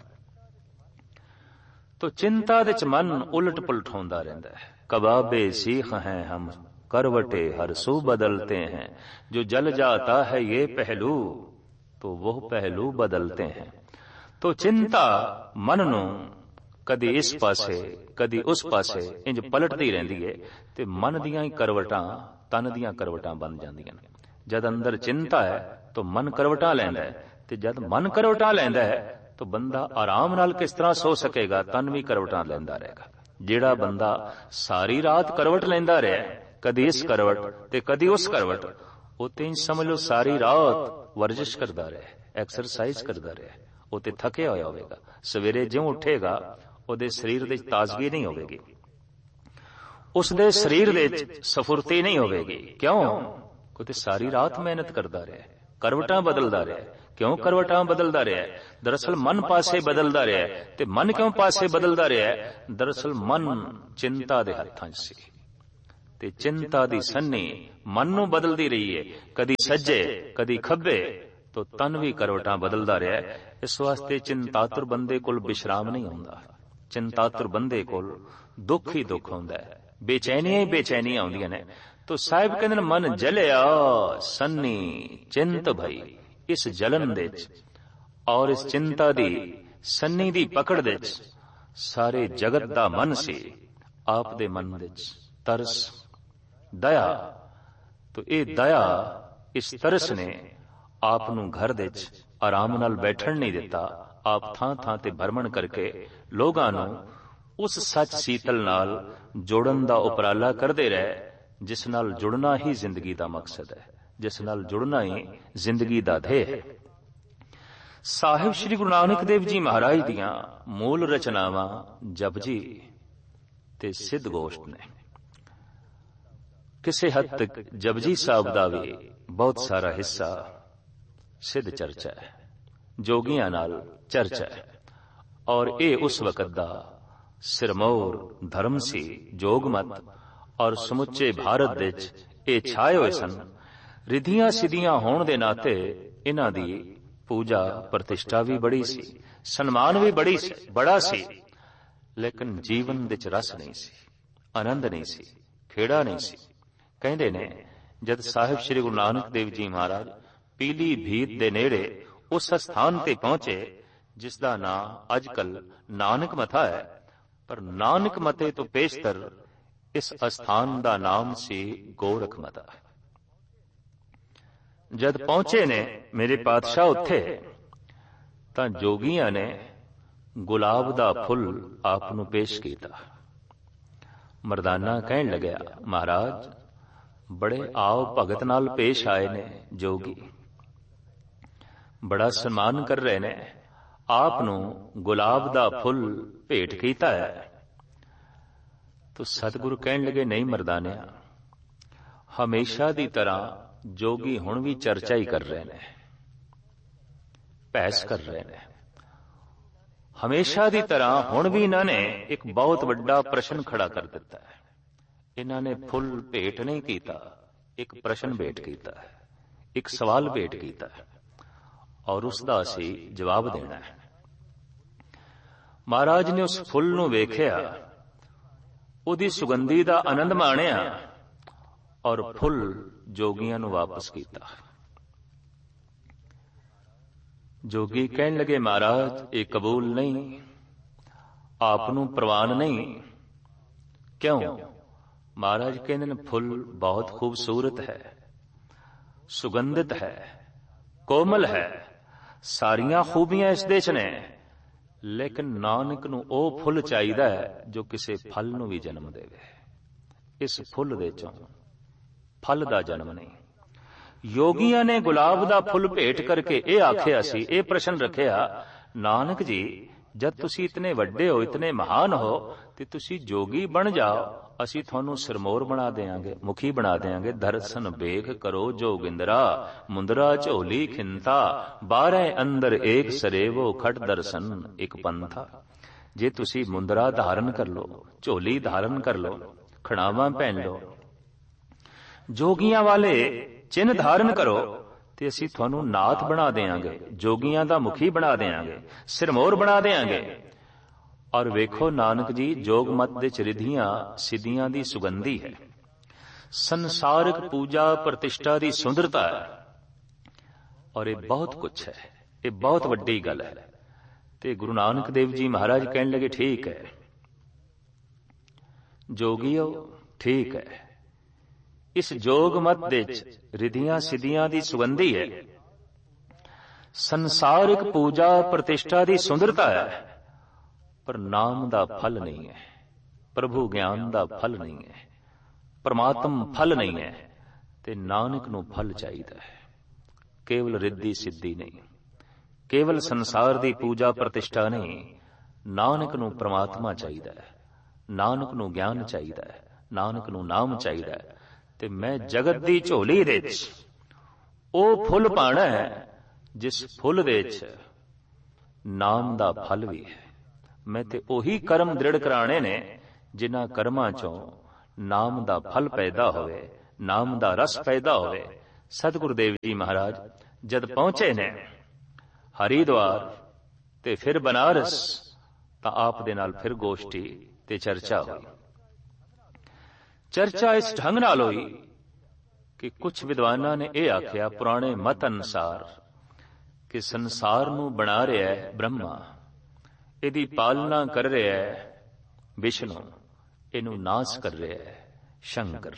तो चिंता दे च मन उलट पुलट होंदा रहिंदा है। कबाबे सीख हैं हम, करवटे हर सू बदलते हैं। जो जल जाता है ये पहलू, तो वह पहलू बदलते हैं। तो चिंता मन नूं कदी इस पासे कदी उस पासे इंज पलटदी रहिंदी है, ते मन दियां ही करवटां तन दियां करवटां बन जांदियां ने। जद अंदर चिंता है तो मन करवटां लैंदा है, ते जद मन करवटां लैंदा है तो बंदा आराम नाल किस तरह सो सकेगा, तन भी करवटां लैंदा रहेगा। जिहड़ा बंदा सारी रात करवट लैंदा रहे, कदी इस करवट ते कदी उस करवट, ਉਹ ਤੇ ਸਮਝ ਲਓ ਸਾਰੀ ਰਾਤ ਵਰਜਿਸ਼ ਕਰਦਾ ਰਹੇ, ਐਕਸਰਸਾਈਜ਼ ਕਰਦਾ ਰਹੇ, ਉਹ ਤੇ ਥੱਕਿਆ ਹੋਇਆ ਹੋਵੇਗਾ। ਸਵੇਰੇ ਜਿਉਂ ਉੱਠੇਗਾ ਉਹਦੇ ਸਰੀਰ ਦੇ ਵਿੱਚ ਤਾਜ਼ਗੀ ਨਹੀਂ ਹੋਵੇਗੀ, ਉਸ ਦੇ ਸਰੀਰ ਦੇ ਵਿੱਚ ਸਫੁਰਤੀ ਨਹੀਂ ਹੋਵੇਗੀ। ਕਿਉਂ? ਉਹ ਤੇ ਸਾਰੀ ਰਾਤ ਮਿਹਨਤ ਕਰਦਾ ਰਿਹਾ, ਕਰਵਟਾਂ ਬਦਲਦਾ ਰਿਹਾ। क्यों करवटां बदलदा रहा है? दरअसल मन पासे बदलदा रहा है। ते मन क्यों पासे बदलदा रहा है? दरअसल मन चिंता दे हत्थां 'ਚ सी ते चिंता दी सन्नी मन नूं बदलदी रही है, कदी सज्जे कदी खब्बे, तो तन भी करवटां बदलदा रहा है। इस वास्ते चिंतातुर बंदे कोल विश्राम नहीं आउंदा। चिंतातुर बंदे कोल दुख ही दुख हुंदा है, बेचैनियां ही बेचैनियां आउंदियां ने। तो साहिब कहंदे ने मन जलिया सन्नी चिंत भई। इस जलन दे और इस चिंता दी सन्नी दी पकड़ दे सारे जगत दा मन सी आप दे मन दे तरस दया। तो ये दया इस तरस ने आप नूं घर दे आराम नाल बैठण नहीं दिता। आप थां थां ते भ्रमण करके लोगां नूं उस सच सीतल नाल जोड़न दा उपराला करदे रहे, जिस नाल जुड़ना ही जिंदगी दा मकसद है, जिस नाल जुड़ना ही जिंदगी दा ध्येय है। साहिब श्री गुरु नानक देव जी महाराज दियां मूल रचनावां जपजी ते सिद्ध गोष्ट ने। किसी हद तक जपजी साहब दा भी बहुत सारा हिस्सा सिद्ध चर्चा है, जोगियां नाल चर्चा है। और ये उस वक्त दा सिरमौर धर्म सी जोगमत, और समुचे भारत दे ये छाए हुए सन। रिधियां सिद्धियां होण दे नाते इन्हां दी पूजा प्रतिष्ठा भी बड़ी सी, सन्मान भी बड़ा सी, लेकिन जीवन दे रस नहीं सी, आनंद नहीं सी, खेड़ा नहीं सी। कहंदे ने जद साहिब श्री गुरु नानक देव जी महाराज पीली भीत दे नेड़े उस स्थान ते पहुंचे जिसदा नां अजकल नानक मथा है, पर नानक मते तो पेशतर इस स्थान दा नाम सी गोरख मता। जद पहुंचे ने मेरे पातशाह उत्थे, तां जोगियां ने गुलाब दा फुल आप नूं पेश कीता। मरदाना कहण लगया, महाराज बड़े आओ भगत नाल पेश आए ने जोगी, बड़ा सम्मान कर रहे ने, आप नूं गुलाब दा फुल भेट कीता है। तो सतगुरु कहण लगे, नहीं मरदानिया, हमेशा दी तरह जोगी हुण भी चर्चा ही कर रहे ने, बहस कर रहे ने। हमेशा दी तरह हुण भी इन्होंने एक बहुत बड़ा प्रश्न खड़ा कर दिता है। इन्होंने फुल भेट नहीं कीता, एक प्रश्न भेट कीता है, एक सवाल भेट कीता है, और उसका असी जवाब देना है। महाराज ने उस फुल नूं वेखिया, उहदी सुगंधी दा आनंद माणिया, और फुल जोगियां नूं वापस कीता। जोगी कहन लगे, महाराज ये कबूल नहीं, आप नूं प्रवान नहीं। क्यों? महाराज कहंदे ने फुल बहुत खूबसूरत है, सुगंधित है, कोमल है, सारियां खूबियां इस देश ने, लेकिन नानक नूं ओह फुल चाहीदा है जो किसी फल नूं भी जन्म देवे। इस फुल दे चों फल दा जन्म नहीं। योगियां ने गुलाब दा फुल भेट करके ये आखिया सी, ये प्रश्न रखिया, नानक जी जद तुसी इतने वड्डे हो, इतने महान हो, ते तुसी जोगी बन जाओ, असी थानू सिरमौर बना देंगे, मुखी बना देंगे। दर्शन बेख करो जोगिंदरा, मुंदरा झोली खिंता, 12 अंदर एक सरेवो, खट दर्शन एक पंथा। जे तुसी मुंदरा धारण कर लो, झोली धारण कर लो, खड़ावा पहन लो, जोगियां वाले चिन्ह धारण करो, ते असी थानू नाथ बना देंगे, जोगियां दा मुखी बना देंगे, सिरमौर बना देंगे। और वेखो नानक जी, जोग मत दे रिधियां सिद्धियां दी सुगंधी है, संसारिक पूजा प्रतिष्ठा दी सुंदरता है, और ये बहुत कुछ है, ये बहुत वड्डी गल है। ते गुरु नानक देव जी महाराज कहने लगे, ठीक है जोगियो, ठीक है, इस जोग मत दे रिधियां सिद्धियां दी सुगंधी है, संसारिक पूजा प्रतिष्ठा दी सुंदरता है, पर नाम दा फल नहीं है, प्रभु ज्ञान दा फल नहीं है, परमात्म फल नहीं है। ते नानक नूं फल चाहिदा है, केवल रिद्धि सिद्धि नहीं, केवल संसार दी पूजा प्रतिष्ठा नहीं, नानक नूं परमात्मा चाहिदा है, नानक नूं ज्ञान चाहिदा है, नानक नूं नाम चाहिदा है। ते मैं जगत दी झोली दे ओ फुल पाना है ਜਿਸ ਫੁੱਲ ਦੇ ਵਿੱਚ ਨਾਮ ਦਾ ਫਲ ਵੀ ਹੈ। ਮੈਂ ਤੇ ਉਹੀ ਕਰਮ ਦ੍ਰਿੜ ਕਰਾਣੇ ਨੇ ਜਿਨ੍ਹਾਂ ਕਰਮਾਂ ਚੋਂ ਨਾਮ ਦਾ ਫਲ ਪੈਦਾ ਹੋਵੇ, ਨਾਮ ਦਾ ਰਸ ਪੈਦਾ ਹੋਵੇ। ਸਤਿਗੁਰੂ ਦੇਵ ਜੀ ਮਹਾਰਾਜ ਜਦ ਪਹੁੰਚੇ ਨੇ ਹਰਿਦੁਆਰ ਤੇ ਫਿਰ ਬਨਾਰਸ, ਤਾਂ ਆਪ ਦੇ ਨਾਲ ਫਿਰ ਗੋਸ਼ਟੀ ਤੇ ਚਰਚਾ ਹੋਈ। ਚਰਚਾ ਇਸ ਢੰਗ ਨਾਲ ਹੋਈ ਕਿ ਕੁਝ ਵਿਦਵਾਨਾਂ ਨੇ ਇਹ ਆਖਿਆ, ਪੁਰਾਣੇ ਮਤ ਅਨੁਸਾਰ, ਕਿ ਸੰਸਾਰ ਨੂੰ ਬਣਾ ਰਿਹਾ ਹੈ ਬ੍ਰਹਮਾ, ਇਹਦੀ ਪਾਲਣਾ ਕਰ ਰਿਹਾ ਹੈ ਵਿਸ਼ਨੂੰ, ਇਹਨੂੰ ਨਾਸ਼ ਕਰ ਰਿਹਾ ਹੈ ਸ਼ੰਕਰ।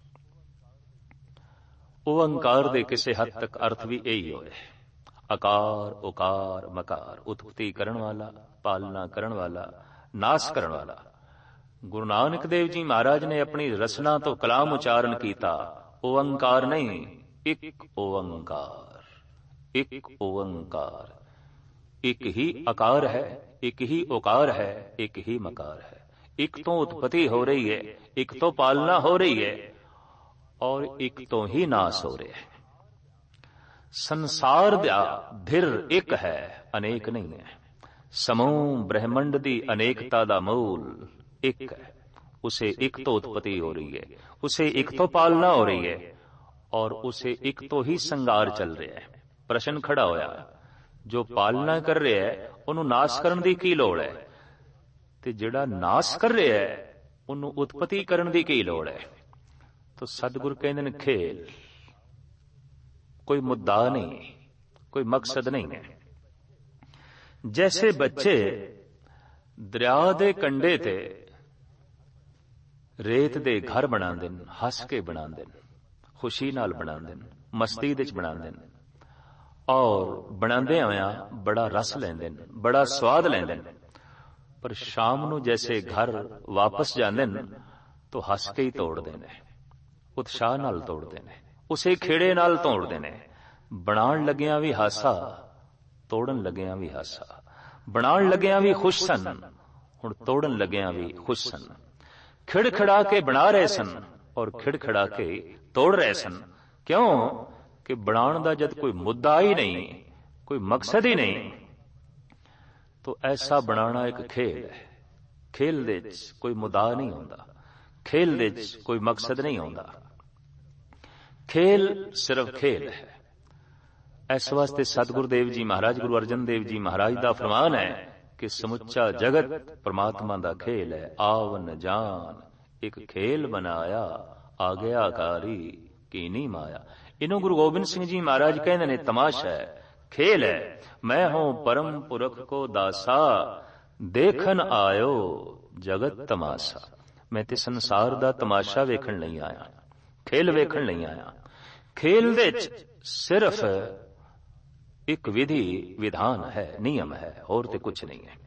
ਓਅੰਕਾਰ ਦੇ ਕਿਸੇ ਹੱਦ ਤੱਕ ਅਰਥ ਵੀ ਇਹੀ ਹੋਏ, ਆਕਾਰ, ਉਕਾਰ, ਮਕਾਰ, ਉਤਪਤੀ ਕਰਨ ਵਾਲਾ, ਪਾਲਣਾ ਕਰਨ ਵਾਲਾ, ਨਾਸ਼ ਕਰਨ ਵਾਲਾ। ਗੁਰੂ ਨਾਨਕ ਦੇਵ ਜੀ ਮਹਾਰਾਜ ਨੇ ਆਪਣੀ ਰਸਨਾ ਤੋਂ ਕਲਾਮ ਉਚਾਰਨ ਕੀਤਾ, ਓਅੰਕਾਰ ਨਹੀਂ, ਇੱਕ ਓਅੰਕਾਰ, ਇੱਕ ਓਅੰਕਾਰ। ਇੱਕ ਹੀ ਆਕਾਰ ਹੈ, ਇੱਕ ਹੀ ਓਕਾਰ ਹੈ, ਇੱਕ ਹੀ ਮਕਾਰ ਹੈ। ਇੱਕ ਤੋਂ ਉਤਪਤੀ ਹੋ ਰਹੀ ਹੈ, ਇੱਕ ਤੋਂ ਪਾਲਣਾ ਹੋ ਰਹੀ ਹੈ, ਔਰ ਇੱਕ ਤੋਂ ਹੀ ਨਾਸ ਹੋ ਰਿਹਾ ਹੈ। ਸੰਸਾਰ ਦਾ ਧਿਰ ਇੱਕ ਹੈ, ਅਨੇਕ ਨਹੀਂ ਹੈ। ਸਮੂਹ ਬ੍ਰਹਿਮੰਡ ਦੀ ਅਨੇਕਤਾ ਦਾ ਮੂਲ ਇੱਕ ਹੈ। ਉਸੇ ਇੱਕ ਤੋਂ ਉਤਪਤੀ ਹੋ ਰਹੀ ਹੈ, ਉਸੇ ਇੱਕ ਤੋਂ ਪਾਲਣਾ ਹੋ ਰਹੀ ਹੈ, ਔਰ ਉਸੇ ਇੱਕ ਤੋਂ ਹੀ ਸੰਘਾਰ ਚੱਲ ਰਿਹਾ ਹੈ। ਪ੍ਰਸ਼ਨ ਖੜਾ ਹੋਇਆ, ਜੋ ਪਾਲਣਾ ਕਰ ਰਿਹਾ ਹੈ ਉਹਨੂੰ ਨਾਸ਼ ਕਰਨ ਦੀ ਕੀ ਲੋੜ ਹੈ, ਤੇ ਜਿਹੜਾ ਨਾਸ਼ ਕਰ ਰਿਹਾ ਹੈ ਉਹਨੂੰ ਉਤਪਤੀ ਕਰਨ ਦੀ ਕੀ ਲੋੜ ਹੈ। ਤਾਂ ਸਤਿਗੁਰ ਕਹਿੰਦੇ ਨੇ ਖੇਲ, ਕੋਈ ਮੁੱਦਾ ਨਹੀਂ, ਕੋਈ ਮਕਸਦ ਨਹੀਂ ਹੈ। ਜੈਸੇ ਬੱਚੇ ਦਰਿਆ ਦੇ ਕੰਢੇ ਤੇ ਰੇਤ ਦੇ ਘਰ ਬਣਾਉਂਦੇ ਨੇ, ਹੱਸ ਕੇ ਬਣਾਉਂਦੇ ਨੇ, ਖੁਸ਼ੀ ਨਾਲ ਬਣਾਉਂਦੇ ਨੇ, ਮਸਤੀ ਦੇ ਵਿੱਚ ਬਣਾਉਂਦੇ ਨੇ, ਔਰ ਬਣਾਉਂਦੇ ਹੋਇਆਂ ਬੜਾ ਰਸ ਲੈਂਦੇ ਨੇ, ਬੜਾ ਸਵਾਦ ਲੈਂਦੇ ਨੇ। ਪਰ ਸ਼ਾਮ ਨੂੰ ਜੈਸੇ ਘਰ ਵਾਪਸ ਜਾਂਦੇ ਨੇ ਤਾਂ ਹੱਸ ਕੇ ਹੀ ਤੋੜਦੇ ਨੇ, ਉਤਸ਼ਾਹ ਨਾਲ ਤੋੜਦੇ ਨੇ, ਉਸੇ ਖੇੜੇ ਨਾਲ ਤੋੜਦੇ ਨੇ। ਬਣਾਉਣ ਲੱਗਿਆਂ ਵੀ ਹਾਸਾ, ਤੋੜਨ ਲੱਗਿਆਂ ਵੀ ਹਾਸਾ। ਬਣਾਉਣ ਲੱਗਿਆਂ ਵੀ ਖੁਸ਼ ਸਨ, ਹੁਣ ਤੋੜਨ ਲੱਗਿਆਂ ਵੀ ਖੁਸ਼ ਸਨ। ਖਿੜਖਿੜਾ ਕੇ ਬਣਾ ਰਹੇ ਸਨ ਔਰ ਖਿੜਖਿੜਾ ਕੇ ਤੋੜ ਰਹੇ ਸਨ। ਕਿਉਂ? ਕਿ ਬਣਾਉਣ ਦਾ ਜਦ ਕੋਈ ਮੁੱਦਾ ਹੀ ਨਹੀਂ, ਕੋਈ ਮਕਸਦ ਹੀ ਨਹੀਂ, ਤਾਂ ਐਸਾ ਬਣਾਉਣਾ ਇੱਕ ਖੇਲ ਹੈ। ਖੇਲ ਦੇ ਵਿੱਚ ਕੋਈ ਮੁੱਦਾ ਨਹੀਂ ਹੁੰਦਾ, ਖੇਲ ਦੇ ਵਿੱਚ ਕੋਈ ਮਕਸਦ ਨਹੀਂ ਹੁੰਦਾ। ਖੇਲ ਸਿਰਫ ਖੇਲ ਹੈ। ਇਸ ਵਾਸਤੇ ਸਤਿਗੁਰੂ ਦੇਵ ਜੀ ਮਹਾਰਾਜ, ਗੁਰੂ ਅਰਜਨ ਦੇਵ ਜੀ ਮਹਾਰਾਜ ਦਾ ਫਰਮਾਨ ਹੈ ਕਿ ਸਮੁੱਚਾ ਜਗਤ ਪ੍ਰਮਾਤਮਾ ਦਾ ਖੇਲ ਹੈ। ਆਵਨ ਜਾਨ ਇੱਕ ਖੇਲ ਬਣਾਇਆ, ਆਗਿਆਕਾਰੀ ਕੀਨੀ ਮਾਇਆ। ਇਹਨੂੰ ਗੁਰੂ ਗੋਬਿੰਦ ਸਿੰਘ ਜੀ ਮਹਾਰਾਜ ਕਹਿੰਦੇ ਨੇ ਤਮਾਸ਼ਾ ਹੈ, ਖੇਲ ਹੈ। ਮੈਂ ਹੂੰ ਪਰਮ ਪੁਰਖ ਕੋ ਦਾਸਾ, ਦੇਖਣ ਆਇਓ ਜਗਤ ਤਮਾਸ਼ਾ। ਮੈਂ ਤੇ ਸੰਸਾਰ ਦਾ ਤਮਾਸ਼ਾ ਵੇਖਣ ਨਹੀਂ ਆਇਆ, ਖੇਲ ਵੇਖਣ ਨਹੀਂ ਆਇਆ। ਖੇਲ ਦੇ ਵਿੱਚ ਸਿਰਫ ਇੱਕ ਵਿਧੀ ਵਿਧਾਨ ਹੈ, ਨਿਯਮ ਹੈ, ਹੋਰ ਤੇ ਕੁਛ ਨਹੀਂ ਹੈ,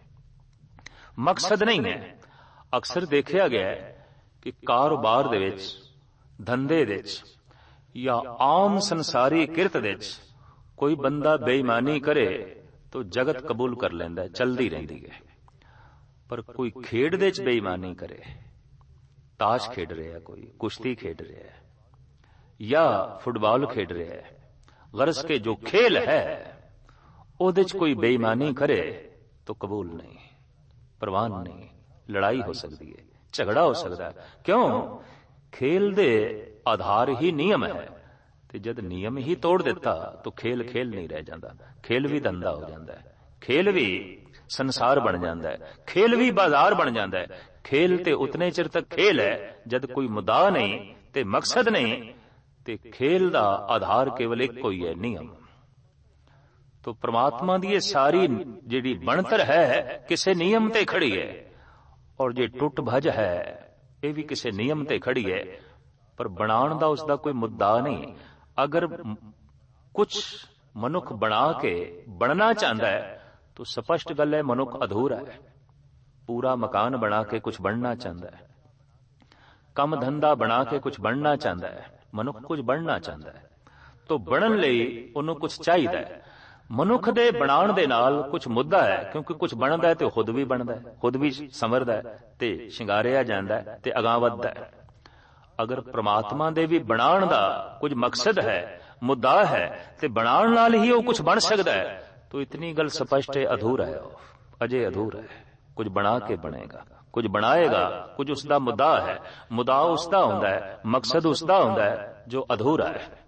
ਮਕਸਦ ਨਹੀਂ ਹੈ। ਅਕਸਰ ਦੇਖਿਆ ਗਿਆ ਕਿ ਕਾਰੋਬਾਰ ਦੇ ਵਿੱਚ, ਧੰਦੇ ਦੇ ਵਿੱਚ ਜਾਂ ਆਮ ਸੰਸਾਰੀ ਕਿਰਤ ਦੇ ਵਿੱਚ ਕੋਈ ਬੰਦਾ ਬੇਈਮਾਨੀ ਕਰੇ ਤਾਂ ਜਗਤ ਕਬੂਲ ਕਰ ਲੈਂਦਾ, ਚਲਦੀ ਰਹਿੰਦੀ ਹੈ। ਪਰ ਕੋਈ ਖੇਡ ਦੇ ਵਿੱਚ ਬੇਈਮਾਨੀ ਕਰੇ, ਤਾਸ਼ ਖੇਡ ਰਿਹਾ, ਕੋਈ ਕੁਸ਼ਤੀ ਖੇਡ ਰਿਹਾ ਹੈ ਜਾਂ ਫੁੱਟਬਾਲ ਖੇਡ ਰਿਹਾ ਹੈ, ਗਰਜ਼ ਕੇ ਜੋ ਖੇਲ ਹੈ ਉਹਦੇ ਚ ਕੋਈ ਬੇਈਮਾਨੀ ਕਰੇ ਤਾਂ ਕਬੂਲ ਨਹੀਂ, ਪ੍ਰਵਾਨ ਨਹੀਂ। ਲੜਾਈ ਹੋ ਸਕਦੀ ਹੈ, ਝਗੜਾ ਹੋ ਸਕਦਾ ਹੈ। ਕਿਉਂ? ਖੇਲ ਦੇ ਆਧਾਰ ਹੀ ਨਿਯਮ ਹੈ, ਤੇ ਜਦ ਨਿਯਮ ਹੀ ਤੋੜ ਦਿੱਤਾ ਤਾਂ ਖੇਲ ਖੇਲ ਨਹੀਂ ਰਹਿ ਜਾਂਦਾ, ਖੇਲ ਵੀ ਧੰਦਾ ਹੋ ਜਾਂਦਾ ਹੈ, ਖੇਲ ਵੀ ਸੰਸਾਰ ਬਣ ਜਾਂਦਾ ਹੈ, ਖੇਲ ਵੀ ਬਾਜ਼ਾਰ ਬਣ ਜਾਂਦਾ ਹੈ। ਖੇਲ ਤੇ ਉਤਨੇ ਚਿਰ ਤੱਕ ਖੇਲ ਹੈ ਜਦ ਕੋਈ ਮੁੱਦਾ ਨਹੀਂ ਤੇ ਮਕਸਦ ਨਹੀਂ, ਤੇ ਖੇਲ ਦਾ ਆਧਾਰ ਕੇਵਲ ਇੱਕੋ ਹੀ ਹੈ, ਨਿਯਮ। ਤੋ ਪ੍ਰਮਾਤਮਾ ਦੀ ਇਹ ਸਾਰੀ ਜਿਹੜੀ ਬਣਤਰ ਹੈ ਕਿਸੇ ਨਿਯਮ ਤੇ ਖੜੀ ਹੈ, ਔਰ ਜੇ ਟੁੱਟ ਭੱਜ ਹੈ ਇਹ ਵੀ ਕਿਸੇ ਨਿਯਮ ਤੇ ਖੜੀ ਹੈ। ਪਰ ਬਣਾਉਣ ਦਾ ਉਸ ਦਾ ਕੋਈ ਮੁੱਦਾ ਨਹੀਂ। ਅਗਰ ਕੁਛ ਮਨੁੱਖ ਬਣਾ ਕੇ ਬਣਨਾ ਚਾਹੁੰਦਾ ਹੈ ਤਾਂ ਸਪਸ਼ਟ ਗੱਲ ਹੈ ਮਨੁੱਖ ਅਧੂਰਾ ਹੈ। ਪੂਰਾ ਮਕਾਨ ਬਣਾ ਕੇ ਕੁਛ ਬਣਨਾ ਚਾਹੁੰਦਾ ਹੈ, ਕੰਮ ਧੰਦਾ ਬਣਾ ਕੇ ਕੁਛ ਬਣਨਾ ਚਾਹੁੰਦਾ ਹੈ, ਮਨੁੱਖ ਕੁਝ ਬਣਨਾ ਚਾਹੁੰਦਾ ਹੈ, ਤਾਂ ਬਣਨ ਲਈ ਉਹਨੂੰ ਕੁਛ ਚਾਹੀਦਾ ਹੈ। ਮਨੁੱਖ ਦੇ ਬਣਾਉਣ ਦੇ ਨਾਲ ਕੁਛ ਮੁੱਦਾ ਹੈ, ਕਿਉਂਕਿ ਕੁਛ ਬਣਦਾ ਹੈ ਤੇ ਖੁਦ ਵੀ ਬਣਦਾ ਹੈ, ਖੁਦ ਵੀ ਸੰਵਰਦਾ ਹੈ ਤੇ ਸ਼ਿੰਗਾਰਿਆ ਜਾਂਦਾ ਹੈ ਤੇ ਅਗਾਂਹ ਵੱਧਦਾ ਹੈ। ਅਗਰ ਪ੍ਰਮਾਤਮਾ ਦੇ ਵੀ ਬਣਾਉਣ ਦਾ ਕੁਝ ਮਕਸਦ ਹੈ, ਮੁੱਦਾ ਹੈ ਤੇ ਬਣਾਉਣ ਨਾਲ ਹੀ ਉਹ ਕੁਝ ਬਣ ਸਕਦਾ ਹੈ। ਤੋ ਇਤਨੀ ਗੱਲ ਸਪਸ਼ਟ ਹੈ, ਅਧੂਰਾ ਹੈ, ਅਜੇ ਅਧੂਰਾ ਹੈ। ਕੁਝ ਬਣਾ ਕੇ ਬਣੇਗਾ, ਕੁਝ ਬਣਾਏਗਾ, ਕੁਝ ਉਸਦਾ ਮੁੱਦਾ ਹੈ। ਮੁੱਦਾ ਉਸਦਾ ਹੁੰਦਾ ਹੈ, ਮਕਸਦ ਉਸਦਾ ਹੁੰਦਾ ਹੈ ਜੋ ਅਧੂਰਾ ਹੈ।